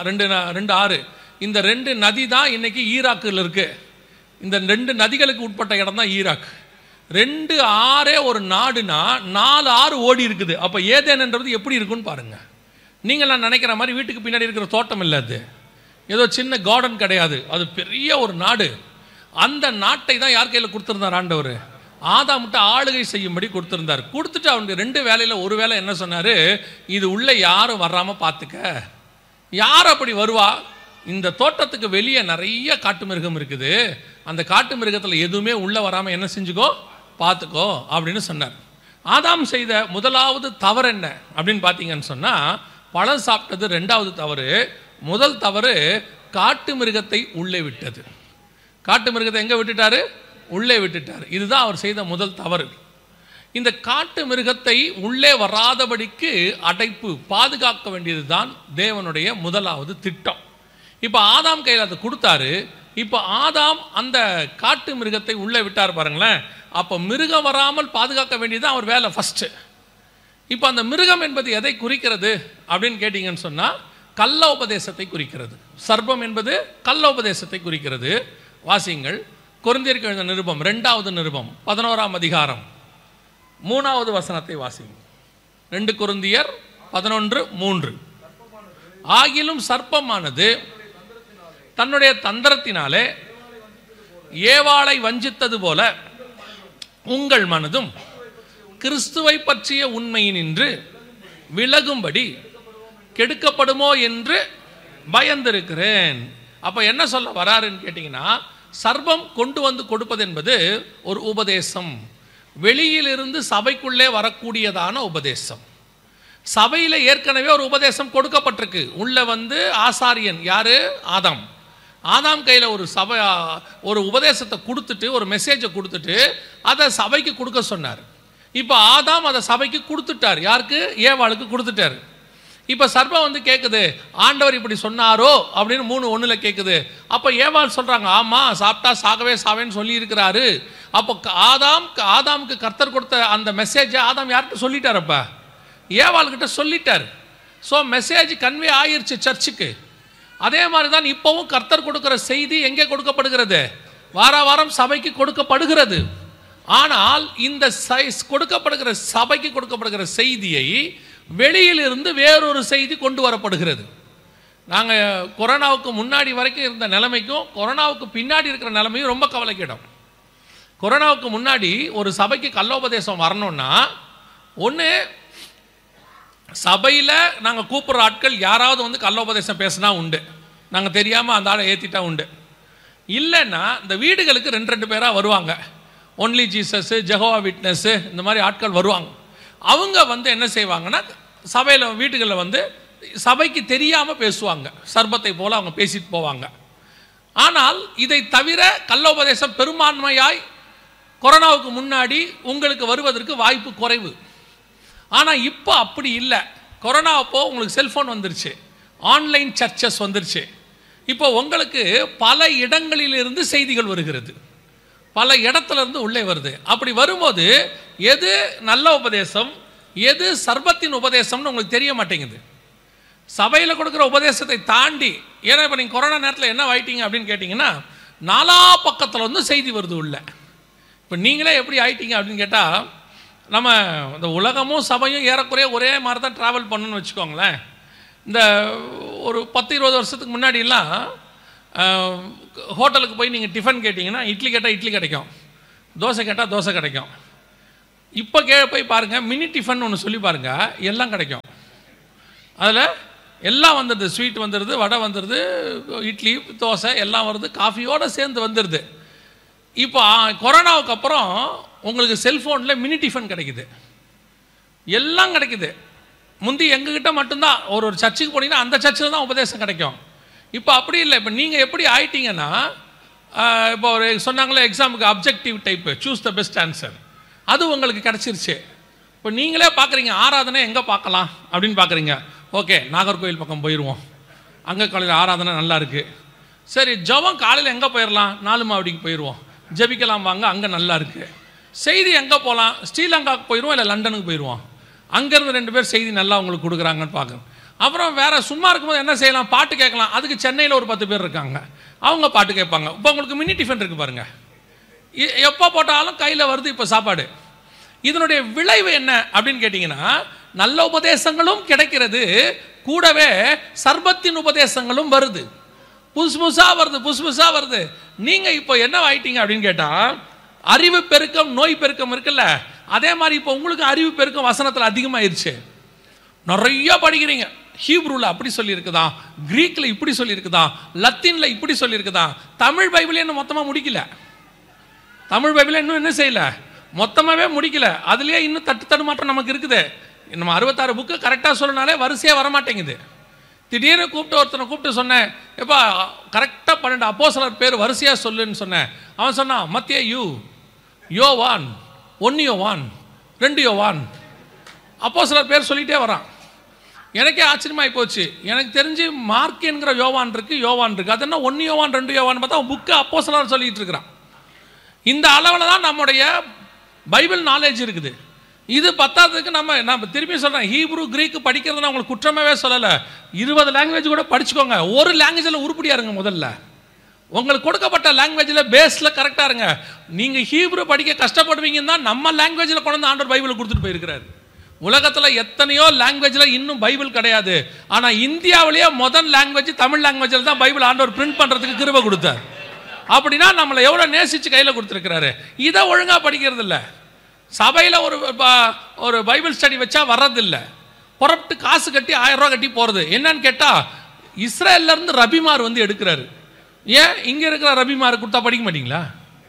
2 ஆறு. இந்த 2 நதி தான் இன்னைக்கு ஈராக்கில் இருக்கு. இந்த 2 நதிகளுக்கு உட்பட்ட இடம் தான் ஈராக். 2 ஆறே ஒரு நாடுனா 4 ஆறு ஓடி இருக்குது. அப்போ ஏதேன்ன்றது எப்படி இருக்குன்னு பாருங்க. நீங்கள் நான் நினைக்கிற மாதிரி வீட்டுக்கு பின்னாடி இருக்கிற தோட்டம் இல்லை, அது ஏதோ சின்ன கார்டன் கிடையாது, அது பெரிய ஒரு நாடு. அந்த நாட்டை தான் யார் கையில் கொடுத்துருந்தார் ஆண்டவர்? ஆதாம்கிட்ட ஆளுகை செய்யும்படி கொடுத்துருந்தார். கொடுத்துட்டு அவனுக்கு 2 வேலையில் ஒரு வேலை என்ன சொன்னார்? இது உள்ள யாரும் வராமல் பார்த்துக்க. யார் அப்படி வருவா? இந்த தோட்டத்துக்கு வெளியே நிறைய காட்டு மிருகம் இருக்குது, அந்த காட்டு மிருகத்தில் எதுவுமே உள்ளே வராமல் என்ன செஞ்சுக்கோ, பார்த்துக்கோ அப்படின்னு சொன்னார். ஆதாம் செய்த முதலாவது தவறு என்ன அப்படின்னு பார்த்தீங்கன்னு சொன்னால், பழம் சாப்பிட்டது 2வது தவறு. முதல் தவறு காட்டு மிருகத்தை உள்ளே விட்டது. காட்டு மிருகத்தை எங்கே விட்டுட்டாரு? உள்ளே விட்டுட்டார். இதுதான் அவர் செய்த முதல் தவறு. இந்த காட்டு மிருகத்தை உள்ளே வராதபடிக்கு அடைப்பு, பாதுகாக்க வேண்டியது தான் தேவனுடைய முதலாவது திட்டம். இப்போ ஆதாம் கையில் அதை கொடுத்தாரு. இப்போ ஆதாம் அந்த காட்டு மிருகத்தை உள்ளே விட்டார் பாருங்களேன். அப்போ மிருகம் வராமல் பாதுகாக்க வேண்டியது அவர் வேலை ஃபஸ்ட்டு. இப்போ அந்த மிருகம் என்பது எதை குறிக்கிறது அப்படின்னு கேட்டிங்கன்னு சொன்னால், கள்ள உபதேசத்தை குறிக்கிறது. சர்ப்பம் என்பது கள்ள உபதேசத்தை குறிக்கிறது. வாசிங்கள், கொரிந்தியருக்கு எழுதின நிருபம் 2வது நிருபம் 11ஆம் அதிகாரம் 3வது வசனத்தை வாசிங்க. 2 கொரிந்தியர் 11:3. ஆகிலும் சர்ப்பமானது தன்னுடைய தந்திரத்தினாலே ஏவாளை வஞ்சித்தது போல உங்கள் மனதும் கிறிஸ்துவை பற்றிய உண்மையினின்று விலகும்படி கெடுக்கப்படுமோ என்று பயந்திருக்கிறேன். அப்போ என்ன சொல்ல வராருன்னு கேட்டிங்கன்னா, சர்ப்பம் கொண்டு வந்து கொடுப்பது என்பது ஒரு உபதேசம், வெளியிலிருந்து சபைக்குள்ளே வரக்கூடியதான உபதேசம். சபையில் ஏற்கனவே ஒரு உபதேசம் கொடுக்கப்பட்டிருக்கு. உள்ள வந்து ஆசாரியன் யாரு? ஆதாம். ஆதாம் கையில் ஒரு உபதேசத்தை கொடுத்துட்டு, ஒரு மெசேஜை கொடுத்துட்டு அதை சபைக்கு கொடுக்க சொன்னார். இப்போ ஆதாம் அதை சபைக்கு கொடுத்துட்டார். யாருக்கு? ஏவாளுக்கு கொடுத்துட்டார். இப்போ சர்ப்பம் வந்து கேட்குது, ஆண்டவர் இப்படி சொன்னாரோ அப்படின்னு 3:1 கேட்குது. அப்போ ஏவாள் சொல்கிறாங்க, ஆமாம், சாப்பிட்டா சாகவே சாவேன்னு சொல்லி இருக்கிறாரு. அப்போ ஆதாமுக்கு கர்த்தர் கொடுத்த அந்த மெசேஜை ஆதாம் யார்கிட்ட சொல்லிட்டார்? அப்போ ஏவாள்கிட்ட சொல்லிட்டார். ஸோ மெசேஜ் கன்வே ஆயிருச்சு சர்ச்சுக்கு. அதே மாதிரி தான் இப்போவும் கர்த்தர் கொடுக்கிற செய்தி எங்கே கொடுக்கப்படுகிறது? வாரம் சபைக்கு கொடுக்கப்படுகிறது. ஆனால் இந்த கொடுக்கப்படுகிற சபைக்கு கொடுக்கப்படுகிற செய்தியை வெளியிலிருந்து வேறொரு செய்தி கொண்டு வரப்படுகிறது. நாங்கள் கொரோனாவுக்கு முன்னாடி வரைக்கும் இருந்த நிலைமைக்கும் கொரோனாவுக்கு பின்னாடி இருக்கிற நிலைமையும் ரொம்ப கவலைக்கிடும். கொரோனாவுக்கு முன்னாடி ஒரு சபைக்கு கள்ளோபதேசம் வரணும்னா, ஒன்று சபையில் நாங்கள் கூப்பிட்ற ஆட்கள் யாராவது வந்து கள்ளோபதேசம் பேசினா உண்டு, நாங்கள் தெரியாமல் அந்த ஆளை ஏற்றிட்டா உண்டு. இல்லைன்னா இந்த வீடுகளுக்கு 2 பேராக வருவாங்க. ஒன்லி ஜீசஸ், ஜெகோவா விட்னஸ், இந்த மாதிரி ஆட்கள் வருவாங்க. அவங்க வந்து என்ன செய்வாங்கன்னா, சபையில் வீட்டுகளில் வந்து சபைக்கு தெரியாமல் பேசுவாங்க. சர்ப்பத்தை போல் அவங்க பேசிட்டு போவாங்க. ஆனால் இதை தவிர கள்ளோபதேசம் பெரும்பான்மையாய் கொரோனாவுக்கு முன்னாடி உங்களுக்கு வருவதற்கு வாய்ப்பு குறைவு. ஆனால் இப்போ அப்படி இல்லை. கொரோனா அப்போ உங்களுக்கு செல்ஃபோன் வந்துருச்சு, ஆன்லைன் சர்ச்சஸ் வந்துருச்சு. இப்போ உங்களுக்கு பல இடங்களிலிருந்து செய்திகள் வருகிறது, பல இடத்துல இருந்து உள்ளே வருது. அப்படி வரும்போது எது நல்ல உபதேசம், எது சர்பத்தின் உபதேசம்னு உங்களுக்கு தெரிய மாட்டேங்குது. சபையில் கொடுக்குற உபதேசத்தை தாண்டி, ஏன்னா இப்போ நீங்கள் கொரோனா நேரத்தில் என்ன ஆயிட்டீங்க அப்படின்னு கேட்டிங்கன்னா, 4 பக்கத்தில் வந்து செய்தி வருது உள்ள. இப்போ நீங்களே எப்படி ஆயிட்டீங்க அப்படின்னு கேட்டால், நம்ம இந்த உலகமும் சபையும் ஏறக்குறைய ஒரே மாதிரி தான் ட்ராவல் பண்ணணும்னு வச்சுக்கோங்களேன். இந்த ஒரு 10-20 வருஷத்துக்கு முன்னாடிலாம் ஹோட்டலுக்கு போய் நீங்கள் டிஃபன் கேட்டிங்கன்னா இட்லி கேட்டால் இட்லி கிடைக்கும், தோசை கேட்டால் தோசை கிடைக்கும். இப்போ போய் பாருங்கள், மினி டிஃபன் ஒன்று சொல்லி பாருங்கள், எல்லாம் கிடைக்கும். அதில் எல்லாம் வந்துடுது, ஸ்வீட் வந்துடுது, வடை வந்துடுது, இட்லி தோசை எல்லாம் வருது, காஃபியோடு சேர்ந்து வந்துடுது. இப்போ கொரோனாவுக்கு அப்புறம் உங்களுக்கு செல்ஃபோனில் மினி டிஃபன் கிடைக்குது, எல்லாம் கிடைக்குது. முந்தி எங்ககிட்ட மட்டும்தான் ஒரு சர்ச்சுக்கு போனீங்கன்னா அந்த சர்ச்சில் தான் உபதேசம் கிடைக்கும். இப்போ அப்படி இல்லை. இப்போ நீங்கள் எப்படி ஆயிட்டீங்கன்னா, இப்போ ஒரு சொன்னாங்களே எக்ஸாமுக்கு objective type, choose the best answer, அது உங்களுக்கு கிடச்சிருச்சு. இப்போ நீங்களே பார்க்குறீங்க, ஆராதனை எங்கே பார்க்கலாம் அப்படின்னு பார்க்குறீங்க. ஓகே, நாகர்கோவில் பக்கம் போயிடுவோம், அங்கே காலையில் ஆராதனை நல்லா இருக்குது. சரி, ஜபம் காலையில் எங்கே போயிடலாம், 4 மாவடிக்கு போயிடுவோம், ஜபிக்கலாம் வாங்க, அங்கே நல்லா இருக்குது. செய்தி எங்கே போகலாம், ஸ்ரீலங்காவுக்கு போயிடுவோம், இல்லை லண்டனுக்கு போயிடுவோம், அங்கேருந்து 2 பேர் செய்தி நல்லா உங்களுக்கு கொடுக்குறாங்கன்னு பார்க்குறோம். அப்புறம் வேறு சும்மா இருக்கும்போது என்ன செய்யலாம், பாட்டு கேட்கலாம். அதுக்கு சென்னையில் ஒரு 10 பேர் இருக்காங்க, அவங்க பாட்டு கேட்பாங்க. இப்போ உங்களுக்கு மினி டிஃபன் இருக்குது பாருங்கள், எப்போ போட்டாலும் கையில் வருது இப்போ சாப்பாடு. இதனுடைய விளைவு என்ன அப்படின்னு கேட்டிங்கன்னா, நல்ல உபதேசங்களும் கிடைக்கிறது, கூடவே சர்பத்தின் உபதேசங்களும் வருது, புதுசு புதுசாக வருது. நீங்கள் இப்போ என்ன ஆயிட்டீங்க அப்படின்னு கேட்டால், அறிவு பெருக்கம் நோய் பெருக்கம் இருக்குல்ல, அதே மாதிரி இப்போ உங்களுக்கு அறிவு பெருக்கம் வசனத்தில் அதிகமாகிருச்சு. நிறைய படிக்கிறீங்க, ஹீப்ரூவில் அப்படி சொல்லியிருக்குதா, கிரீக்கில் இப்படி சொல்லியிருக்குதா, லத்தீனில் இப்படி சொல்லியிருக்குதா. தமிழ் பைபிளே இன்னும் மொத்தமாக முடிக்கல, தமிழ் பைபிளை இன்னும் என்ன செய்யலை, மொத்தமாகவே முடிக்கல. அதுலேயே இன்னும் தடுமாற்றம் நமக்கு இருக்குது. நம்ம 66 புக்கு கரெக்டாக சொல்லனாலே வரிசையாக வரமாட்டேங்குது. திடீர்னு ஒருத்தனை கூப்பிட்டு சொன்னேன், எப்பா கரெக்டாக 12 அப்போஸ்தலர் பேர் வரிசையாக சொல்லுன்னு சொன்னேன். அவன் சொன்னான், மத்தேயு, யோவான், 1 யோவான், 2 யோவான், அப்போஸ்தலர் பேர் சொல்லிகிட்டே வரான். எனக்கே ஆச்சரியமாகி போச்சு. எனக்கு தெரிஞ்சு மார்க் என்கிற யோவான் இருக்குது, அது என்ன 1 யோவான் 2 யோவான் பார்த்தா அவன் புக்கு அப்போஸ்தலர் சொல்லிகிட்டு இருக்கிறான். இந்த அளவில் தான் நம்முடைய பைபிள் நாலேஜ் இருக்குது. இது பத்தாததுக்கு நம்ம திருப்பி சொல்கிறேன், ஹீப்ரு கிரீக்கு படிக்கிறது நான் உங்களுக்கு குற்றமாகவே சொல்லலை. 20 லாங்குவேஜ் கூட படிச்சுக்கோங்க, ஒரு லாங்குவேஜில் உருப்படியாக இருங்க. முதல்ல உங்களுக்கு கொடுக்கப்பட்ட லாங்குவேஜில் பேஸில் கரெக்டாக இருங்க. நீங்கள் ஹீப்ரு படிக்க கஷ்டப்படுவீங்கன்னா நம்ம லாங்குவேஜில் கொண்டு வந்து ஆண்டவர் பைபிளை கொடுத்துட்டு போயிருக்கிறார். உலகத்தில் எத்தனையோ லாங்குவேஜில் இன்னும் பைபிள் கிடையாது. ஆனால் இந்தியாவிலேயே முதல் லாங்குவேஜ் தமிழ் லாங்குவேஜில் தான் பைபிள் ஆண்டவர் பிரிண்ட் பண்ணுறதுக்கு கிருபை கொடுத்தார். அப்படின்னா நம்மளை எவ்வளோ நேசித்து கையில் கொடுத்துருக்கிறாரு. இதை ஒழுங்காக படிக்கிறது இல்லை. சபையில் ஒரு பைபிள் ஸ்டடி வச்சா வர்றதில்லை, புறப்பட்டு காசு கட்டி 1000 ரூபா கட்டி போகிறது. என்னன்னு கேட்டால், இஸ்ரேல்லேருந்து ரபிமார் வந்து எடுக்கிறாரு. ஏன் இங்கே இருக்கிற ரபிமார் கொடுத்தா படிக்க மாட்டீங்களா?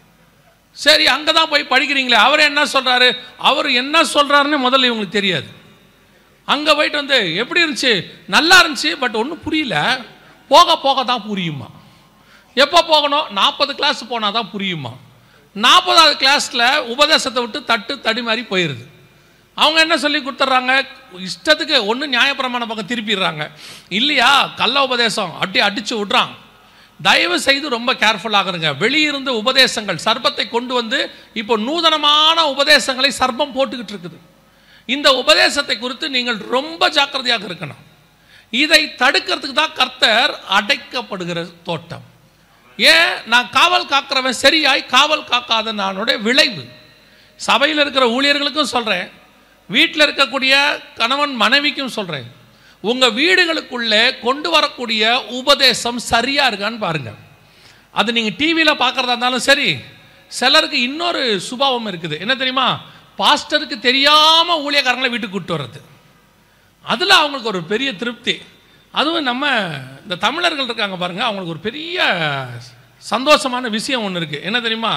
சரி, அங்கே தான் போய் படிக்கிறீங்களே, அவர் என்ன சொல்கிறாரு, அவர் என்ன சொல்கிறாருன்னு முதல்ல இவங்களுக்கு தெரியாது. அங்கே போயிட்டு வந்து எப்படி இருந்துச்சு, நல்லா இருந்துச்சு, பட் ஒன்றும் புரியல, போக போக தான் புரியுமா. எப்போ போகணும், 40 கிளாஸ் போனால் தான் புரியுமா. 40வது கிளாஸில் உபதேசத்தை விட்டு தடி மாதிரி போயிடுது. அவங்க என்ன சொல்லி கொடுத்துட்றாங்க, இஷ்டத்துக்கு ஒன்று நியாயப்பிரமாண பக்கம் திருப்பிடுறாங்க, இல்லையா கள்ள உபதேசம் அடித்து விட்றான். தயவு செய்து ரொம்ப கேர்ஃபுல்லாக இருங்க. வெளியிருந்து உபதேசங்கள் சர்பத்தை கொண்டு வந்து இப்போ நூதனமான உபதேசங்களை சர்பம் போட்டுக்கிட்டு இருக்குது. இந்த உபதேசத்தை குறித்து நீங்கள் ரொம்ப ஜாக்கிரதையாக இருக்கணும். இதை தடுக்கிறதுக்கு தான் கர்த்தர் அடைக்கப்படுகிற தோட்டம். ஏன், நான் காவல் காக்கிறவன் சரியாய் காவல் காக்காத நானுடைய விளைவு. சபையில் இருக்கிற ஊழியர்களுக்கும் சொல்கிறேன், வீட்டில் இருக்கக்கூடிய கணவன் மனைவிக்கும் சொல்கிறேன், உங்கள் வீடுகளுக்குள்ளே கொண்டு வரக்கூடிய உபதேசம் சரியாக இருக்கான்னு பாருங்கள். அது நீங்கள் டிவியில் பார்க்குறதா இருந்தாலும் சரி. சிலருக்கு இன்னொரு சுபாவம் இருக்குது, என்ன தெரியுமா, பாஸ்டருக்கு தெரியாமல் ஊழியக்காரங்களை வீட்டுக்கு கூப்பிட்டு வர்றது. அதில் அவங்களுக்கு ஒரு பெரிய திருப்தி. அதுவும் நம்ம இந்த தமிழர்கள் இருக்காங்க பாருங்கள், அவங்களுக்கு ஒரு பெரிய சந்தோஷமான விஷயம் ஒன்று இருக்குது. என்ன தெரியுமா,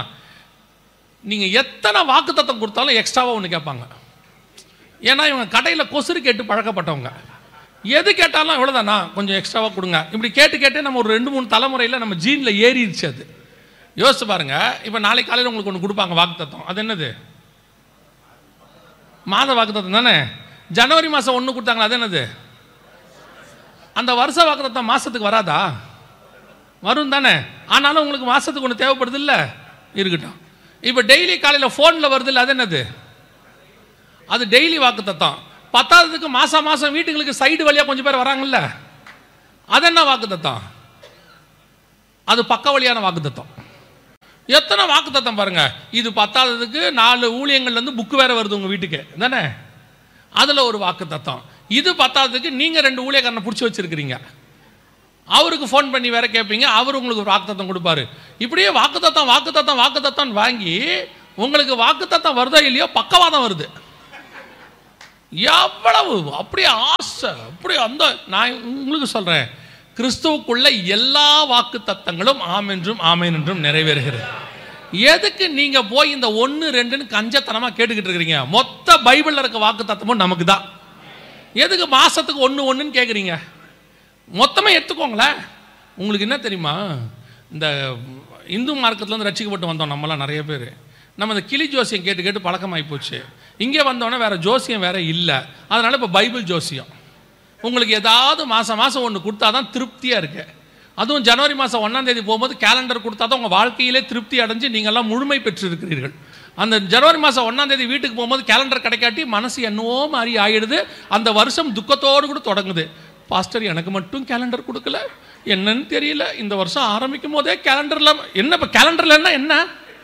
நீங்கள் எத்தனை வாக்குத்தத்தம் கொடுத்தாலும் எக்ஸ்ட்ராவாக ஒன்று கேட்பாங்க. ஏன்னா இவங்க கடையில் கொசுறு கேட்டு பழக்கப்பட்டவங்க, எது கேட்டாலும் எவ்வளோதானா கொஞ்சம் எக்ஸ்ட்ராவாக கொடுங்க. இப்படி கேட்டு நம்ம ஒரு 2-3 தலைமுறையில் நம்ம ஜீனில் ஏறிடுச்சு. அது யோசிச்சு பாருங்கள். இப்போ நாளைக்கு காலையில் உங்களுக்கு ஒன்று கொடுப்பாங்க வாக்குத்தத்தம். அது என்னது, மாத வாக்குத்தத்தம் தானே. ஜனவரி மாதம் 1 கொடுத்தாங்களா, அது என்னது, அந்த வருஷ வாக்குத்தத்தம் மாதத்துக்கு வராதா, வரும் தானே. ஆனாலும் உங்களுக்கு மாதத்துக்கு ஒன்று தேவைப்படுது இல்லை, இருக்கட்டும். இப்போ டெய்லி காலையில் ஃபோனில் வருது இல்லை, அது என்னது, அது டெய்லி வாக்குத்தத்தம். 10ஆவதுக்கு மாதம் மாதம் வீட்டுங்களுக்கு சைடு வழியாக கொஞ்சம் பேர் வராங்கல்ல, அது என்ன வாக்குத்தத்தம்? அது பக்க வழியான வாக்குத்தத்தம். எத்தனை வாக்குத்தத்தம் பாருங்க. இது 10ஆவதுக்கு 4 ஊழியங்கள்லேருந்து புக்கு வேற வருது உங்கள் வீட்டுக்கு தானே, அதில் ஒரு வாக்குத்தத்தம். இது 10ஆவதுக்கு நீங்கள் 2 ஊழியக்காரனை பிடிச்சி வச்சிருக்கிறீங்க, அவருக்கு ஃபோன் பண்ணி வேற கேட்பீங்க, அவர் உங்களுக்கு ஒரு வாக்குத்தத்தம் கொடுப்பாரு. இப்படியே வாக்குத்தத்தம் வாக்குத்தத்தம் வாக்குத்தத்தம் வாங்கி உங்களுக்கு வாக்குத்தத்தம் வருதோ இல்லையோ பக்கவாதம் வருது. எவ்வளவு அப்படியே ஆசை, அப்படியே அந்த நான் உங்களுக்கு சொல்றேன், கிறிஸ்துவுக்குள்ள எல்லா வாக்கு தத்தங்களும் ஆம் என்றும் ஆமேன் என்றும் நிறைவேறுகிறது. எதுக்கு நீங்க போய் இந்த 1 2ன்னு கஞ்சத்தனமா கேட்டுக்கிட்டு இருக்கிறீங்க? மொத்த பைபிள்ல இருக்க வாக்கு தத்தமும் நமக்கு தான். எதுக்கு மாசத்துக்கு 1 1ன்னு கேட்குறீங்க? மொத்தமே எடுத்துக்கோங்களேன். உங்களுக்கு என்ன தெரியுமா, இந்த இந்து மார்க்கத்துலேருந்து ரட்சிக்கப்பட்டு வந்தோம் நம்மளாம் நிறைய பேர். நம்ம இந்த கிளி ஜோசியம் கேட்டு கேட்டு பழக்கமாகி போச்சு. இங்கே வந்தோடனே வேறு ஜோசியம் வேறு இல்லை, அதனால் இப்போ பைபிள் ஜோசியம். உங்களுக்கு ஏதாவது மாதம் மாதம் ஒன்று கொடுத்தா தான் திருப்தியாக இருக்கு. அதுவும் ஜனவரி மாதம் 1ஆம் தேதி போகும்போது கேலண்டர் கொடுத்தா தான் உங்கள் வாழ்க்கையிலே திருப்தி அடைஞ்சு நீங்கள்லாம் முழுமை பெற்றிருக்கிறீர்கள். அந்த ஜனவரி மாதம் 1ஆம் தேதி வீட்டுக்கு போகும்போது கேலண்டர் கிடைக்காட்டி மனசு என்னவோ மாதிரி ஆகிடுது. அந்த வருஷம் துக்கத்தோடு கூட தொடங்குது. பாஸ்டர் எனக்கு மட்டும் கேலண்டர் கொடுக்கல, என்னன்னு தெரியல, இந்த வருஷம் ஆரம்பிக்கும் போதே கேலண்டரில் என்ன, இப்போ கேலண்டரில் என்ன,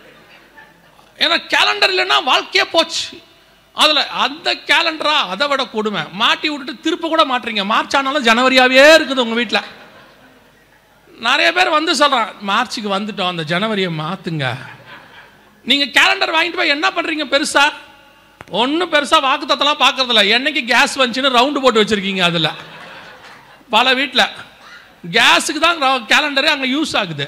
ஏன்னா கேலண்டர் இல்லைன்னா வாழ்க்கையே போச்சு. அதில் அந்த கேலண்டரா அதை விட கொடுமை, மாட்டி விட்டுட்டு திருப்ப கூட மாட்டுறீங்க. மார்ச் ஆனாலும் ஜனவரியாவே இருக்குது உங்கள் வீட்டில். நிறைய பேர் வந்து சொல்கிறான், மார்ச்சுக்கு வந்துட்டோம், அந்த ஜனவரியை மாற்றுங்க. நீங்கள் கேலண்டர் வாங்கிட்டு போய் என்ன பண்ணுறீங்க? ஒன்றும் பெருசாக வாக்குத்தத்தெல்லாம் பார்க்கறதில்ல. என்னைக்கு கேஸ் வந்துச்சுன்னு ரவுண்டு போட்டு வச்சுருக்கீங்க. அதில் பல வீட்டில் கேஸுக்கு தான் கேலண்டரே அங்கே யூஸ் ஆகுது.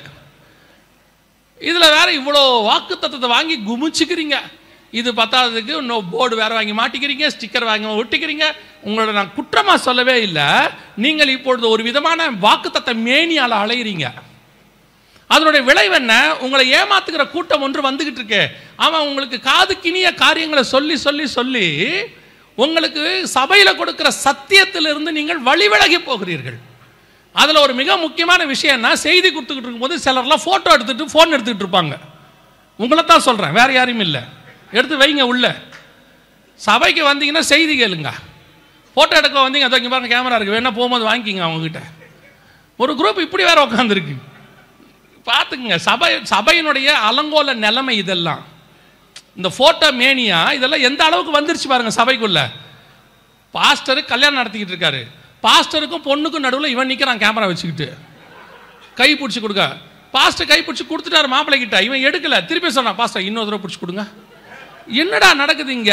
இதில் வேற இவ்வளோ வாக்கு தத்தத்தை வாங்கி குமிச்சுக்கிறீங்க. இது 10ஆவதுக்கு இன்னும் போர்டு வேற வாங்கி மாட்டிக்கிறீங்க, ஸ்டிக்கர் வாங்கி ஒட்டிக்கிறீங்க. உங்களோட நான் குற்றமாக சொல்லவே இல்லை. நீங்கள் இப்பொழுது ஒரு விதமான வாக்குத்தத்த மேனியால் அலையிறீங்க. அதனுடைய விளைவு என்ன? உங்களை ஏமாத்துக்கிற கூட்டம் ஒன்று வந்துகிட்டு இருக்கு. அவன் உங்களுக்கு காதுக்கினிய காரியங்களை சொல்லி சொல்லி சொல்லி உங்களுக்கு சபையில் கொடுக்கிற சத்தியத்திலிருந்து நீங்கள் வழிவிலகி போகிறீர்கள். அதில் ஒரு மிக முக்கியமான விஷயம் என்ன, செய்தி கொடுத்துக்கிட்டு இருக்கும்போது சிலர்லாம் ஃபோட்டோ எடுத்துகிட்டு ஃபோன் எடுத்துக்கிட்டு இருப்பாங்க. உங்களை தான் சொல்கிறேன், வேறு யாரையும் இல்லை. எடுத்து வைங்க உள்ள. சபைக்கு வந்தீங்கன்னா செய்தி கேளுங்க. ஃபோட்டோ எடுக்க வந்தீங்க, அதை இங்கே பாருங்க கேமரா இருக்குது, வேணா போகும்போது வாங்கிக்கிங்க அவங்ககிட்ட. ஒரு குரூப் இப்படி வேற உட்காந்துருக்கு, பார்த்துக்குங்க. சபையினுடைய அலங்கோல நிலைமை இதெல்லாம். இந்த ஃபோட்டோ மேனியா இதெல்லாம் எந்த அளவுக்கு வந்துருச்சு பாருங்க சபைக்குள்ள. பாஸ்டரு கல்யாணம் நடத்திக்கிட்டு இருக்காரு, பாஸ்டருக்கும் பொண்ணுக்கும் நடுவில் இவன் நிற்கிறான் கேமரா வச்சுக்கிட்டு, கை பிடிச்சி கொடுக்க. பாஸ்டர் கை பிடிச்சி கொடுத்துட்டாரு மாப்பிள்ளை கிட்ட, இவன் எடுக்கல. திருப்பி சொன்னான், பாஸ்டர் இன்னொரு தடவை பிடிச்சி கொடுங்க. என்னடா நடக்குது இங்க?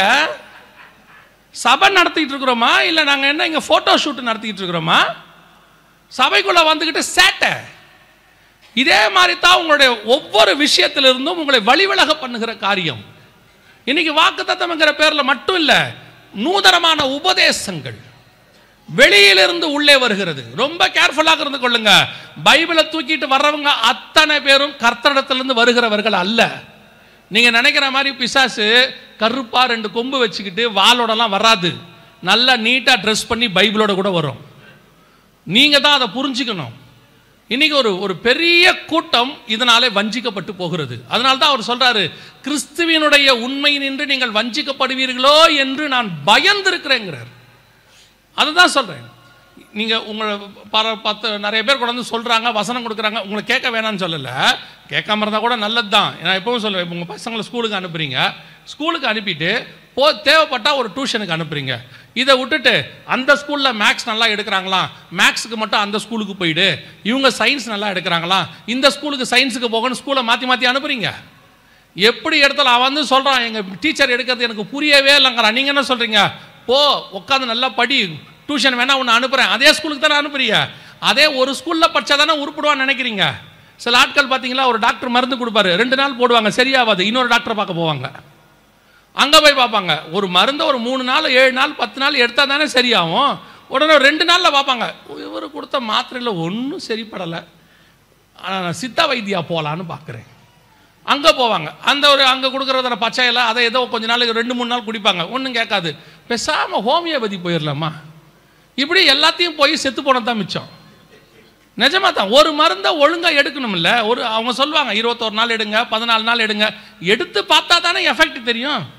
சபை நடத்திட்டு இருக்கிறோமா இல்லை நாங்கள் என்ன இங்கே ஃபோட்டோ ஷூட் நடத்திக்கிட்டு இருக்கிறோமா? சபைக்குள்ள வந்துக்கிட்டு சேட்டை. இதே மாதிரி தான் உங்களுடைய ஒவ்வொரு விஷயத்திலிருந்தும் உங்களை வழிவிலக பண்ணுகிற காரியம். இன்னைக்கு வாக்குத்தத்தம்ங்கிற பேரில் மட்டும் இல்லை, நூதனமான உபதேசங்கள் வெளியிலிருந்து உள்ளே வருகிறது. ரொம்ப கேர்ஃபுல்லாக இருந்து கொள்ளுங்க. பைபிளை தூக்கிட்டு வர்றவங்க அத்தனை பேரும் கர்த்தரிடத்திலிருந்து வருகிறவர்கள் அல்ல. நீங்க நினைக்கிற மாதிரி பிசாசு கருப்பா 2 கொம்பு வச்சுக்கிட்டு வாளோடலாம் வராது. நல்லா நீட்டா ட்ரெஸ் பண்ணி பைபிளோட கூட வரும். நீங்க தான் அதை புரிஞ்சுக்கணும். இன்னைக்கு ஒரு பெரிய கூட்டம் இதனாலே வஞ்சிக்கப்பட்டு போகிறது. அதனால தான் அவர் சொல்றாரு, கிறிஸ்துவினுடைய உண்மை நின்று நீங்கள் வஞ்சிக்கப்படுவீர்களோ என்று நான் பயந்திருக்கிறேங்கிறார். அதை தான் சொல்றேன். நீங்க உங்களை பார்த்து நிறைய பேர் கொண்டு வந்து சொல்றாங்க, வசனம் கொடுக்குறாங்க, உங்களை கேட்க வேணாம்னு சொல்லலை. கேட்காம இருந்தால் கூட நல்லது தான். நான் எப்பவும் சொல்லுவேன், உங்கள் பசங்களை ஸ்கூலுக்கு அனுப்புறீங்க, ஸ்கூலுக்கு அனுப்பிட்டு தேவைப்பட்டால் ஒரு டியூஷனுக்கு அனுப்புறீங்க. இதை விட்டுட்டு அந்த ஸ்கூலில் மேக்ஸ் நல்லா எடுக்கிறாங்களா, மேக்ஸுக்கு மட்டும் அந்த ஸ்கூலுக்கு போயிடு, இவங்க சயின்ஸ் நல்லா எடுக்கிறாங்களா, இந்த ஸ்கூலுக்கு சயின்ஸுக்கு போகணும் ஸ்கூலை மாற்றி மாற்றி அனுப்புறீங்க. எப்படி எடுத்தாலும் அவன் வந்து சொல்கிறான், எங்கள் டீச்சர் எடுக்கிறது எனக்கு புரியவே இல்லைங்கிறான். நீங்கள் என்ன சொல்கிறீங்க? போ உட்காந்து நல்லா படி, டியூஷன் வேணா ஒன்று அனுப்புகிறேன். அதே ஸ்கூலுக்கு தானே அனுப்புறீங்க. அதே ஒரு ஸ்கூலில் படித்தா தானே உருப்பிடுவான்னு நினைக்கிறீங்க. சில ஆட்கள் பார்த்தீங்களா, ஒரு டாக்டர் மருந்து கொடுப்பாரு, 2 நாள் போடுவாங்க, சரியாகாது, இன்னொரு டாக்டரை பார்க்க போவாங்க. அங்கே போய் பார்ப்பாங்க, ஒரு மருந்தை ஒரு 3 நாள் 7 நாள் 10 நாள் எடுத்தால் தானே சரியாகும். உடனே 2 நாளில் பார்ப்பாங்க, இவர் கொடுத்த மாத்திரையில் ஒன்றும் சரிப்படலை, நான் சித்தா வைத்தியா போகலான்னு பார்க்குறேன். அங்கே போவாங்க, அங்கே கொடுக்குறத பச்சையில் அதை ஏதோ கொஞ்ச நாள் 2-3 நாள் குடிப்பாங்க, ஒன்றும் கேட்காது. பேசாமல் ஹோமியோபதி போயிடலாமா? இப்படி எல்லாத்தையும் போய் செத்து போனதான் மிச்சம். நிஜமா தான். ஒரு மருந்தை ஒழுங்காக எடுக்கணும்ல. அவங்க சொல்லுவாங்க 21 நாள் எடுங்க, 14 நாள் எடுங்க. எடுத்து பார்த்தா தானே எஃபெக்ட் தெரியும்.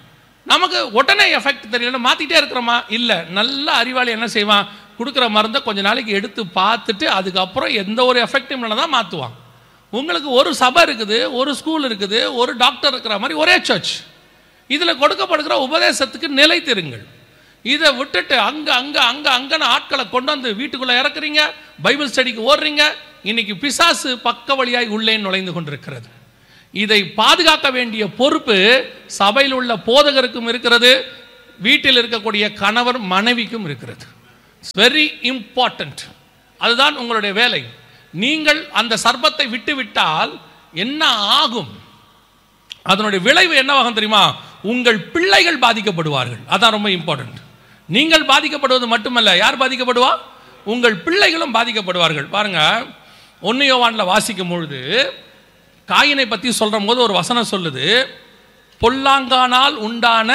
நமக்கு உடனே எஃபெக்ட் தெரியல, மாற்றிட்டே இருக்கிறோமா? இல்லை. நல்ல அறிவாளி என்ன செய்வான், கொடுக்குற மருந்தை கொஞ்ச நாளைக்கு எடுத்து பார்த்துட்டு அதுக்கப்புறம் எந்த ஒரு எஃபெக்டும் இல்லை தான் மாற்றுவான். உங்களுக்கு ஒரு சபை இருக்குது, ஒரு ஸ்கூல் இருக்குது, ஒரு டாக்டர் இருக்கிற மாதிரி ஒரே சர்ச். இதில் கொடுக்கப்படுகிற உபதேசத்துக்கு நிலைத்திருங்கள். இதை விட்டுட்டு அங்கன்னு ஆட்களை கொண்டு வந்து வீட்டுக்குள்ளே இறக்குறீங்க, பைபிள் ஸ்டடிக்கு ஓடுறீங்க. இன்னைக்கு பிசாசு பக்க வழியாய் உள்ளே நுழைந்து கொண்டிருக்கிறது. இதை பாதுகாக்க வேண்டிய பொறுப்பு சபையில் உள்ள போதகருக்கும் இருக்கிறது, வீட்டில் இருக்கக்கூடிய கணவர் மனைவிக்கும் இருக்கிறது. It's very important. அதுதான் உங்களுடைய வேலை. நீங்கள் அந்த சர்ப்பத்தை விட்டு விட்டால் என்ன ஆகும், அதனுடைய விளைவு என்னவாகும் தெரியுமா? உங்கள் பிள்ளைகள் பாதிக்கப்படுவார்கள். அதான் ரொம்ப இம்பார்ட்டன்ட். நீங்கள் பாதிக்கப்படுவது மட்டுமல்ல, யார் பாதிக்கப்படுவா? உங்கள் பிள்ளைகளும் பாதிக்கப்படுவார்கள். பாருங்க, 1 யோவானில் வாசிக்கும் பொழுது காயினை பற்றி சொல்கிற போது ஒரு வசனம் சொல்லுது, பொல்லாங்கானால் உண்டான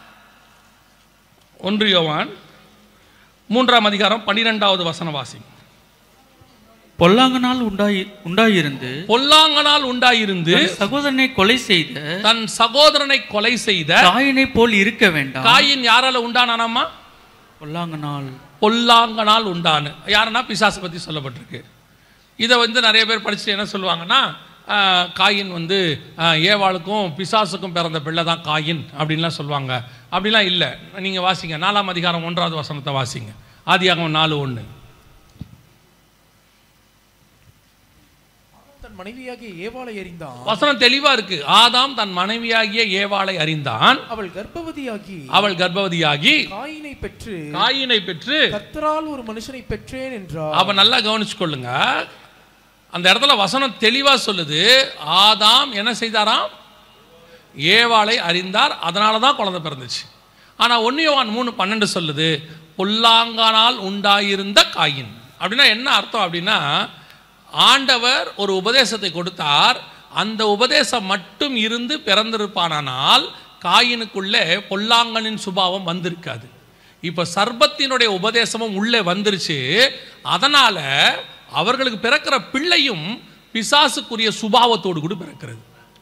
1 யோவான் 3ஆம் அதிகாரம் 12வது வசனம் வாசி. பொல்லாங்கனால் உண்டாயிருந்து சகோதரனை கொலை செய்த காயினை போல் இருக்க வேண்டாம். காயின் யாரால உண்டானாமா? பொல்லாங்கனால் உண்டான. யாருன்னா பிசாசு பற்றி சொல்லப்பட்டிருக்கு. இதை நிறைய பேர் படிச்சுட்டு என்ன சொல்லுவாங்கன்னா, காயின் ஏவாளுக்கும் பிசாசுக்கும் பிறந்த பிள்ளை தான் காயின் அப்படின்லாம் சொல்லுவாங்க. அப்படிலாம் இல்லை. நீங்கள் வாசிங்க 4ஆம் அதிகாரம் 1வது வசனத்தை வாசிங்க. ஆதியாகமம் 4:1. மனைவியாகிய ஏவாளை அறிந்தான். வசனம் தெளிவா இருக்கு. ஆதாம் தன் மனைவியாகிய ஏவாளை அறிந்தான். அவள் கர்ப்பவதியாகி காயினை பெற்று கர்த்தரால் ஒரு மனுஷனை பெற்றேன் என்றார். அவ நல்லா கவனிச்சு கொள்ளுங்க. அந்த இடத்துல வசனம் தெளிவா சொல்லுது, ஆதாம் என்ன செய்தாராம்? ஏவாளை அறிந்தார், அதனாலதான் குழந்தை பிறந்துச்சு. ஆனா 1 யோவான் 3:12 சொல்லுது, பொல்லாங்கானால் உண்டாயிருந்த காயின். அப்படின்னா என்ன அர்த்தம் அப்படின்னா, ஆண்டவர் ஒரு உபதேசத்தை கொடுத்தார், அந்த உபதேசம் மட்டும் இருந்து பிறந்திருப்பானால் காயினுக்குள்ளே பொல்லாங்கனின் சுபாவம் வந்திருக்காது. இப்போ சர்பத்தினுடைய உபதேசமும் உள்ளே வந்துருச்சு. அதனால அவர்களுக்கு பிறக்கிற பிள்ளையும் பிசாசுக்குரிய சுபாவத்தோடு கூட பிறக்கிறது.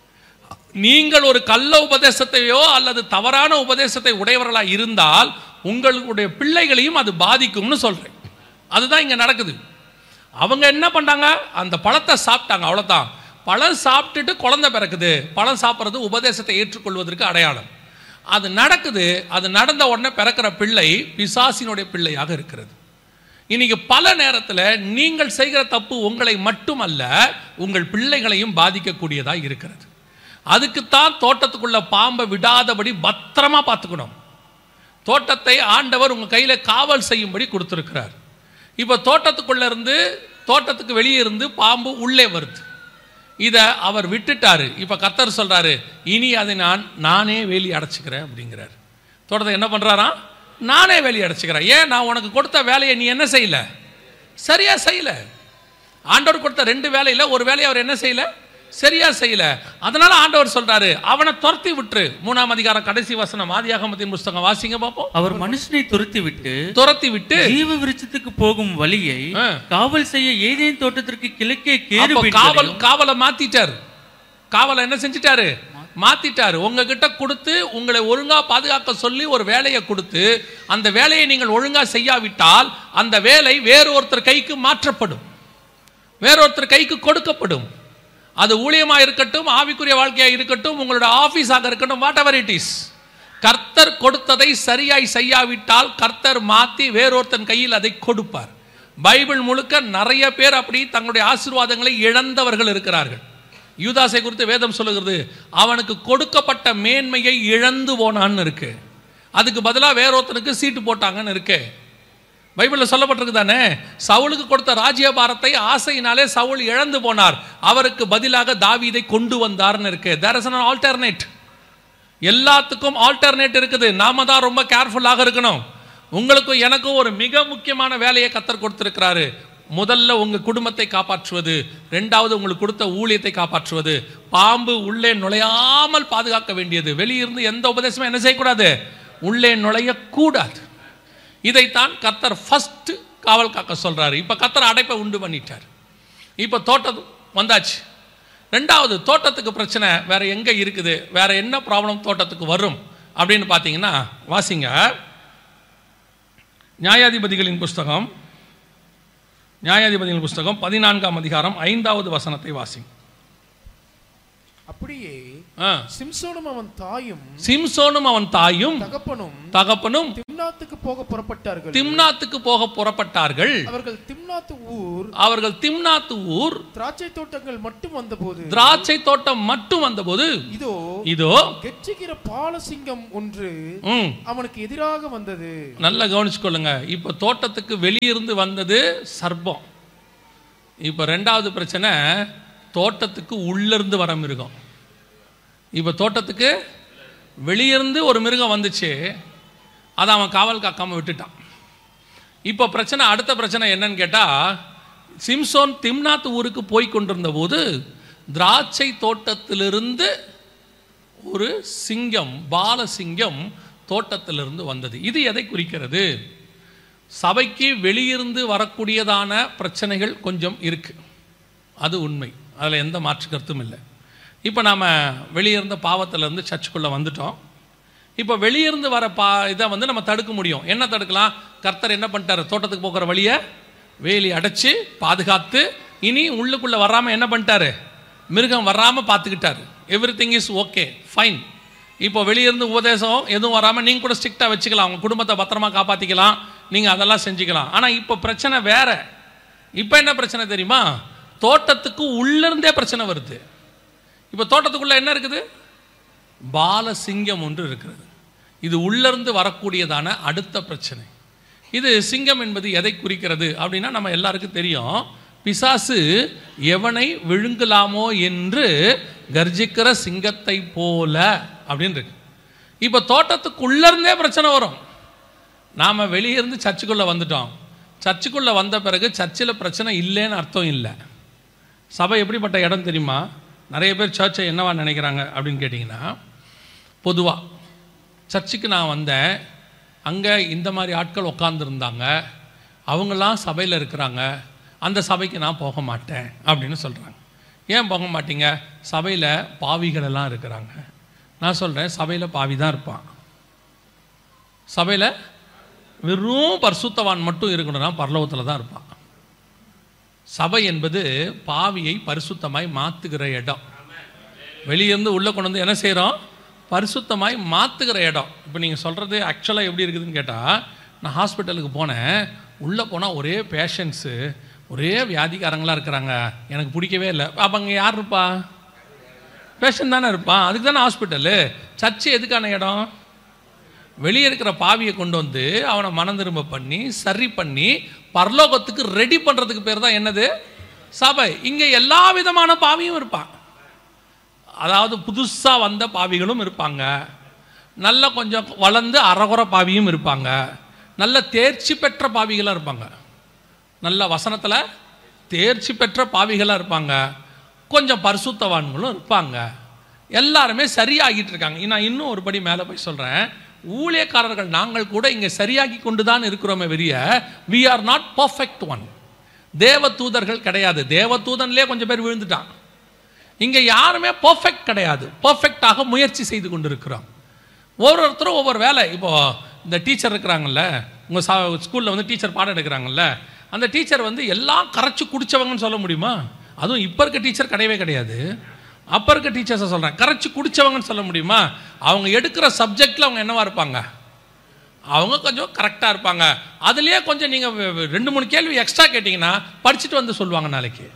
நீங்கள் ஒரு கள்ள உபதேசத்தையோ அல்லது தவறான உபதேசத்தை உடையவர்களாக இருந்தால் உங்களுடைய பிள்ளைகளையும் அது பாதிக்கும்னு சொல்றேன். அதுதான் இங்க நடக்குது. அவங்க என்ன பண்ணாங்க, அந்த பழத்தை சாப்பிட்டாங்க, அவ்வளோதான். பழம் சாப்பிட்டுட்டு குழந்தை பிறக்குது. பழம் சாப்பிட்றது உபதேசத்தை ஏற்றுக்கொள்வதற்கு அடையாளம். அது நடக்குது. அது நடந்த உடனே பிறக்கிற பிள்ளை பிசாசினுடைய பிள்ளையாக இருக்கிறது. இன்னைக்கு பல நேரத்தில் நீங்கள் செய்கிற தப்பு உங்களை மட்டுமல்ல, உங்கள் பிள்ளைகளையும் பாதிக்கக்கூடியதாக இருக்கிறது. அதுக்குத்தான் தோட்டத்துக்குள்ள பாம்பை விடாதபடி பத்திரமா பார்த்துக்கணும். தோட்டத்தை ஆண்டவர் உங்கள் கையில் காவல் செய்யும்படி கொடுத்துருக்கிறார். இப்போ தோட்டத்துக்குள்ள இருந்து, தோட்டத்துக்கு வெளியே இருந்து பாம்பு உள்ளே வருது. இதை அவர் விட்டுட்டாரு. இப்போ கர்த்தர் சொல்றாரு, இனி அதை நானே வேலி அடைச்சிக்கிறேன் அப்படிங்கிறார். தோட்டத்தை என்ன பண்றாராம்? நானே வேலி அடைச்சிக்கிறேன். ஏன்? நான் உனக்கு கொடுத்த வேலையை நீ என்ன செய்யல, சரியா செய்யல. ஆண்டவர் கொடுத்த 2 வேலையில் ஒரு வேலையை அவர் என்ன செய்யல, சரியா செய்யல. அதனால ஆண்டவர் சொல்றாரு, அவனை துரத்தி விட்டு. 3ஆம் அதிகாரம் கடைசி வசனம், ஆதியாகமத்தின் புத்தகம் வாசிங்க பாப்போம். அவர் மனுஷனை துரத்தி விட்டு ஜீவ விருட்சத்துக்கு போகும் வழியை காவல் செய்ய ஏதேன் தோட்டத்திற்கு கிழக்கே காவலை மாத்திட்டார். காவலை என்ன செஞ்சிட்டாரு? மாத்திட்டாரு. உங்ககிட்ட கொடுத்து உங்களை ஒழுங்கா பாதுகாக்க சொல்லி ஒரு வேலையை கொடுத்து, அந்த வேலையை நீங்கள் ஒழுங்கா செய்யாவிட்டால் அந்த வேலை வேறொருத்தர் கைக்கு மாற்றப்படும், வேறொருத்தர் கைக்கு கொடுக்கப்படும். அது ஊழியமா இருக்கட்டும், ஆவிக்குரிய வாழ்க்கையா இருக்கட்டும், உங்களோட ஆபீஸாக இருக்கட்டும், வாட் எவர் இட் இஸ். கர்த்தர் கொடுத்ததை சரியாய் செய்யாவிட்டால் கர்த்தர் மாத்தி வேறொருத்தன் கையில் அதை கொடுப்பார். பைபிள் முழுக்க நிறைய பேர் அப்படி தங்களுடைய ஆசீர்வாதங்களை இழந்தவர்கள் இருக்கிறார்கள். யூதாசை குறித்து வேதம் சொல்லுகிறது, அவனுக்கு கொடுக்கப்பட்ட மேன்மையை இழந்து போனான்னு இருக்கு. அதுக்கு பதிலாக வேறொருத்தனுக்கு சீட்டு போட்டாங்கன்னு இருக்கு. பைபிளில் சொல்லப்பட்டிருக்கு தானே, சவுலுக்கு கொடுத்த ராஜ்யபாரத்தை ஆசையினாலே சவுல் இழந்து போனார், அவருக்கு பதிலாக தாவீதை கொண்டு வந்தார்னு இருக்கு. There is an alternate. எல்லாத்துக்கும் ஆல்டர்னேட் இருக்குது. நாம தான் ரொம்ப கேர்ஃபுல்லாக இருக்கணும். உங்களுக்கும் எனக்கும் ஒரு மிக முக்கியமான வேலையை கர்த்தர் கொடுத்திருக்கிறாரு. முதல்ல உங்க குடும்பத்தை காப்பாற்றுவது, 2வது உங்களுக்கு கொடுத்த ஊழியத்தை காப்பாற்றுவது. பாம்பு உள்ளே நுழையாமல் பாதுகாக்க வேண்டியது. வெளியிருந்து எந்த உபதேசமும் என்ன செய்யக்கூடாது, உள்ளே நுழையக்கூடாது. இதைத்தான் கர்த்தர் ஃபர்ஸ்ட் காவல் காக்க சொல்றாரு. இப்ப கர்த்தர் அடைப்பை உண்டு பண்ணிட்டார். இப்ப தோட்டம் வந்தாச்சு. 2வது, தோட்டத்துக்கு பிரச்சனை வேற எங்க இருக்குது, வேற என்ன ப்ராப்ளம் தோட்டத்துக்கு வரும் அப்படின்னு பார்த்தீங்கன்னா வாசிங்க. நியாயாதிபதிகளின் புஸ்தகம் 14ஆம் அதிகாரம் 5வது வசனத்தை வாசிங்க. அப்படியே சிம்சோனும் அவன் தாயும் தகப்பனும் திம்னாத்துக்கு போக புறப்பட்டார்கள். அவர்கள் திம்னாத்து ஊர் திராட்சை தோட்டம் மட்டும் வந்தபோது இதோ கெர்ச்சிக்கிற பாலசிங்கம் ஒன்று அவனுக்கு எதிராக வந்தது. நல்லா கவனிச்சுக்கொள்ளுங்க. இப்ப தோட்டத்துக்கு வெளியிருந்து வந்தது சர்ப்பம். இப்ப ரெண்டாவது பிரச்சனை, தோட்டத்துக்கு உள்ளிருந்து வர மிருகம். இப்போ தோட்டத்துக்கு வெளியிருந்து ஒரு மிருகம் வந்துச்சு, அதை அவன் காவல் காக்காமல் விட்டுட்டான். இப்போ பிரச்சனை, அடுத்த பிரச்சனை என்னன்னு கேட்டால், சிம்சோன் திம்னாத் ஊருக்கு போய் கொண்டிருந்த போது திராட்சை தோட்டத்திலிருந்து ஒரு சிங்கம், பாலசிங்கம் தோட்டத்திலிருந்து வந்தது. இது எதை குறிக்கிறது? சபைக்கு வெளியிருந்து வரக்கூடியதான பிரச்சனைகள் கொஞ்சம் இருக்குது, அது உண்மை, அதில் எந்த மாற்று கருத்தும் இல்லை. இப்போ நாம் வெளியிருந்த பாவத்திலேருந்து சர்ச்சுக்குள்ளே வந்துட்டோம். இப்போ வெளியிருந்து வர இதை வந்து நம்ம தடுக்க முடியும். என்ன தடுக்கலாம்? கர்த்தர் என்ன பண்ணிட்டார்? தோட்டத்துக்கு போகிற வழியை வேலி அடைச்சி பாதுகாத்து, இனி உள்ளுக்குள்ளே வராமல் என்ன பண்ணிட்டாரு? மிருகம் வராமல் பார்த்துக்கிட்டாரு. Everything is okay, fine. இப்போ வெளியிருந்து உபதேசம் எதுவும் வராமல் நீங்கள் கூட ஸ்ட்ரிக்டாக வச்சுக்கலாம், உங்கள் குடும்பத்தை பத்திரமா காப்பாற்றிக்கலாம், நீங்கள் அதெல்லாம் செஞ்சுக்கலாம். ஆனால் இப்போ பிரச்சனை வேற. இப்போ என்ன பிரச்சனை தெரியுமா? தோட்டத்துக்கு உள்ளிருந்தே பிரச்சனை வருது. இப்போ தோட்டத்துக்குள்ள என்ன இருக்குது? பாலசிங்கம் ஒன்று இருக்கிறது. இது உள்ளிருந்து வரக்கூடியதான அடுத்த பிரச்சனை. இது சிங்கம் என்பது எதை குறிக்கிறது அப்படின்னா நம்ம எல்லாருக்கும் தெரியும். பிசாசு எவனை விழுங்கலாமோ என்று கர்ஜிக்கிற சிங்கத்தை போல அப்படின்னு இருக்கு. இப்போ தோட்டத்துக்குள்ளே பிரச்சனை வரும். நாம் வெளியிருந்து சர்ச்சுக்குள்ளே வந்துட்டோம். சர்ச்சுக்குள்ளே வந்த பிறகு சர்ச்சில் பிரச்சனை இல்லைன்னு அர்த்தம் இல்லை. சபை எப்படிப்பட்ட இடம் தெரியுமா? நிறைய பேர் சர்ச்சை என்னவா நினைக்கிறாங்க அப்படின்னு கேட்டிங்கன்னா, பொதுவாக சர்ச்சுக்கு நான் வந்தேன், அங்கே இந்த மாதிரி ஆட்கள் உட்காந்துருந்தாங்க, அவங்களாம் சபையில் இருக்கிறாங்க, அந்த சபைக்கு நான் போக மாட்டேன் அப்படின்னு சொல்கிறாங்க. ஏன் போக மாட்டீங்க? சபையில் பாவிகளெல்லாம் இருக்கிறாங்க. நான் சொல்கிறேன், சபையில் பாவி தான் இருப்பான். சபையில் வெறும் பரிசுத்தவான் மட்டும் இருக்கணும்னா பரலோகத்தில் தான் இருப்பான். சபை என்பது பாவியை பரிசுத்தமாய் மாற்றுகிற இடம். வெளியிருந்து உள்ளே கொண்டு வந்து என்ன செய்கிறோம்? பரிசுத்தமாய் மாற்றுகிற இடம். இப்போ நீங்கள் சொல்கிறது ஆக்சுவலாக எப்படி இருக்குதுன்னு கேட்டால், நான் ஹாஸ்பிட்டலுக்கு போனேன், உள்ளே போனால் ஒரே பேஷண்ட்ஸு, ஒரே வியாதிக்காரங்களாக இருக்கிறாங்க, எனக்கு பிடிக்கவே இல்லை. அப்போ அங்கே யார் இருப்பா? பேஷண்ட் தானே இருப்பான். அதுக்கு தானே ஹாஸ்பிட்டலு. சர்ச்சு எதுக்கான இடம்? வெளியே இருக்கிற பாவியை கொண்டு வந்து அவனை மனம் திரும்ப பண்ணி சரி பண்ணி பரலோகத்துக்கு ரெடி பண்ணுறதுக்கு பேர் தான் என்னது? சபை. இங்கே எல்லா விதமான பாவியும் இருப்பான். அதாவது புதுசாக வந்த பாவிகளும் இருப்பாங்க, நல்ல கொஞ்சம் வளர்ந்து அறகுற பாவியும் இருப்பாங்க, நல்ல தேர்ச்சி பெற்ற பாவிகளாக இருப்பாங்க, நல்ல வசனத்தில் தேர்ச்சி பெற்ற பாவிகளாக இருப்பாங்க, கொஞ்சம் பரிசுத்தவான்களும் இருப்பாங்க. எல்லாருமே சரியாகிட்டு இருக்காங்க. நான் இன்னும் ஒரு படி மேலே போய் சொல்கிறேன். ஊழியக்காரர்கள் நாங்கள் கூட இங்கே சரியாகி கொண்டு தான் இருக்கிறோமே வெளிய, we are not perfect one. தேவ தூதர்கள் கிடையாது. தேவ தூதன்லேயே கொஞ்சம் பேர் விழுந்துட்டான். இங்கே யாருமே பர்ஃபெக்ட் கிடையாது. பர்ஃபெக்டாக முயற்சி செய்து கொண்டு இருக்கிறோம். ஒவ்வொருத்தரும் ஒவ்வொரு வேலை. இப்போது இந்த டீச்சர் இருக்கிறாங்கல்ல, உங்கள் ஸ்கூலில் வந்து டீச்சர் பாடம் எடுக்கிறாங்கல்ல, அந்த டீச்சர் வந்து எல்லாம் கரைச்சி குடித்தவங்கன்னு சொல்ல முடியுமா? அதுவும் இப்போ இருக்க டீச்சர் கிடையவே கிடையாது. அப்போ இருக்க டீச்சர்ஸை சொல்கிறேன், கரைச்சி குடித்தவங்கன்னு சொல்ல முடியுமா? அவங்க எடுக்கிற சப்ஜெக்டில் அவங்க என்னவா இருப்பாங்க? அவங்க கொஞ்சம் கரெக்டாக இருப்பாங்க. அதுலேயே கொஞ்சம் நீங்கள் 2-3 கேள்வி எக்ஸ்ட்ரா கேட்டிங்கன்னா படிச்சுட்டு வந்து சொல்லுவாங்க நாளைக்கு.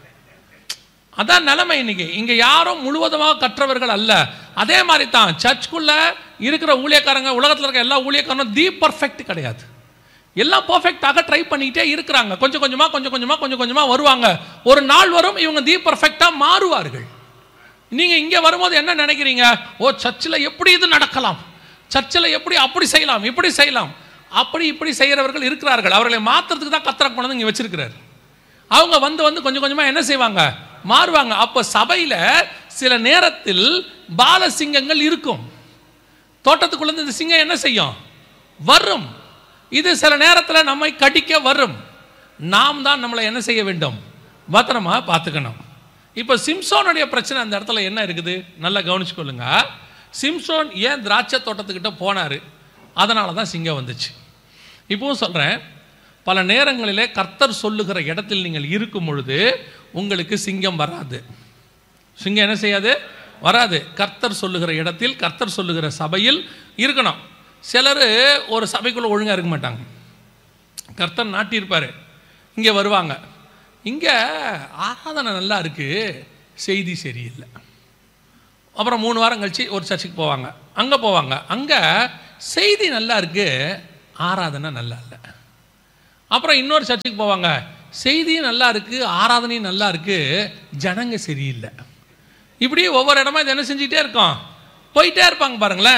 அதான் நிலைமை இன்னைக்கு. இங்கே யாரும் முழுவதுமாக கற்றவர்கள் அல்ல. அதே மாதிரி தான் சர்ச்சுக்குள்ளே இருக்கிற ஊழியக்காரங்க, உலகத்தில் இருக்க எல்லா ஊழியக்காரனும் தி பர்ஃபெக்ட் கிடையாது. எல்லாம் பர்ஃபெக்டாக ட்ரை பண்ணிக்கிட்டே இருக்கிறாங்க. கொஞ்சம் கொஞ்சமாக வருவாங்க. ஒரு நாள் வரும் இவங்க தி பர்ஃபெக்டாக மாறுவார்கள். நீங்கள் இங்கே வரும்போது என்ன நினைக்கிறீங்க? ஓ, சர்ச்சில் எப்படி இது நடக்கலாம், சர்ச்சில் எப்படி அப்படி செய்யலாம், இப்படி செய்யலாம், அப்படி இப்படி செய்கிறவர்கள் இருக்கிறார்கள். அவர்களை மாற்றுறதுக்கு தான் கர்த்தர் கொண்டு வந்து இங்கே வச்சிருக்கிறார். அவங்க வந்து கொஞ்சம் கொஞ்சமாக என்ன செய்வாங்க? மாறுவாங்க. அப்போ சபையில் சில நேரத்தில் பாலசிங்கங்கள் இருக்கும். தோட்டத்துக்குள்ள இந்த சிங்கம் என்ன செய்யும்? வரும். இது சில நேரத்தில் நம்மை கடிக்க வரும். நாம் தான் நம்மளை என்ன செய்ய வேண்டும்? பத்திரமா பார்த்துக்கணும். இப்போ சிம்சோனுடைய பிரச்சனை அந்த இடத்துல என்ன இருக்குது? நல்லா கவனிச்சுக்கொள்ளுங்க. சிம்சோன் ஏன் திராட்சை தோட்டத்துக்கிட்ட போனார்? அதனால தான் சிங்கம் வந்துச்சு. இப்போவும் சொல்கிறேன், பல நேரங்களிலே கர்த்தர் சொல்லுகிற இடத்தில் நீங்கள் இருக்கும் பொழுது உங்களுக்கு சிங்கம் வராது. சிங்கம் என்ன செய்யாது? வராது. கர்த்தர் சொல்லுகிற இடத்தில், கர்த்தர் சொல்லுகிற சபையில் இருக்கணும். சிலர் ஒரு சபைக்குள்ளே ஒழுங்காக இருக்க மாட்டாங்க. கர்த்தர் நாட்டியிருப்பார், இங்கே வருவாங்க, இங்கே ஆராதனை நல்லா இருக்குது, செய்தி சரியில்லை. அப்புறம் 3 வாரம் கழிச்சு ஒரு சர்ச்சுக்கு போவாங்க, அங்கே போவாங்க, அங்கே செய்தி நல்லா இருக்குது, ஆராதனை நல்லா இல்லை. அப்புறம் இன்னொரு சர்ச்சுக்கு போவாங்க, செய்தியும் நல்லா இருக்குது, ஆராதனையும் நல்லா இருக்குது, ஜனங்க சரியில்லை. இப்படி ஒவ்வொரு இடமா இது என்ன செஞ்சுக்கிட்டே இருக்கோம், போயிட்டே இருப்பாங்க பாருங்களேன்.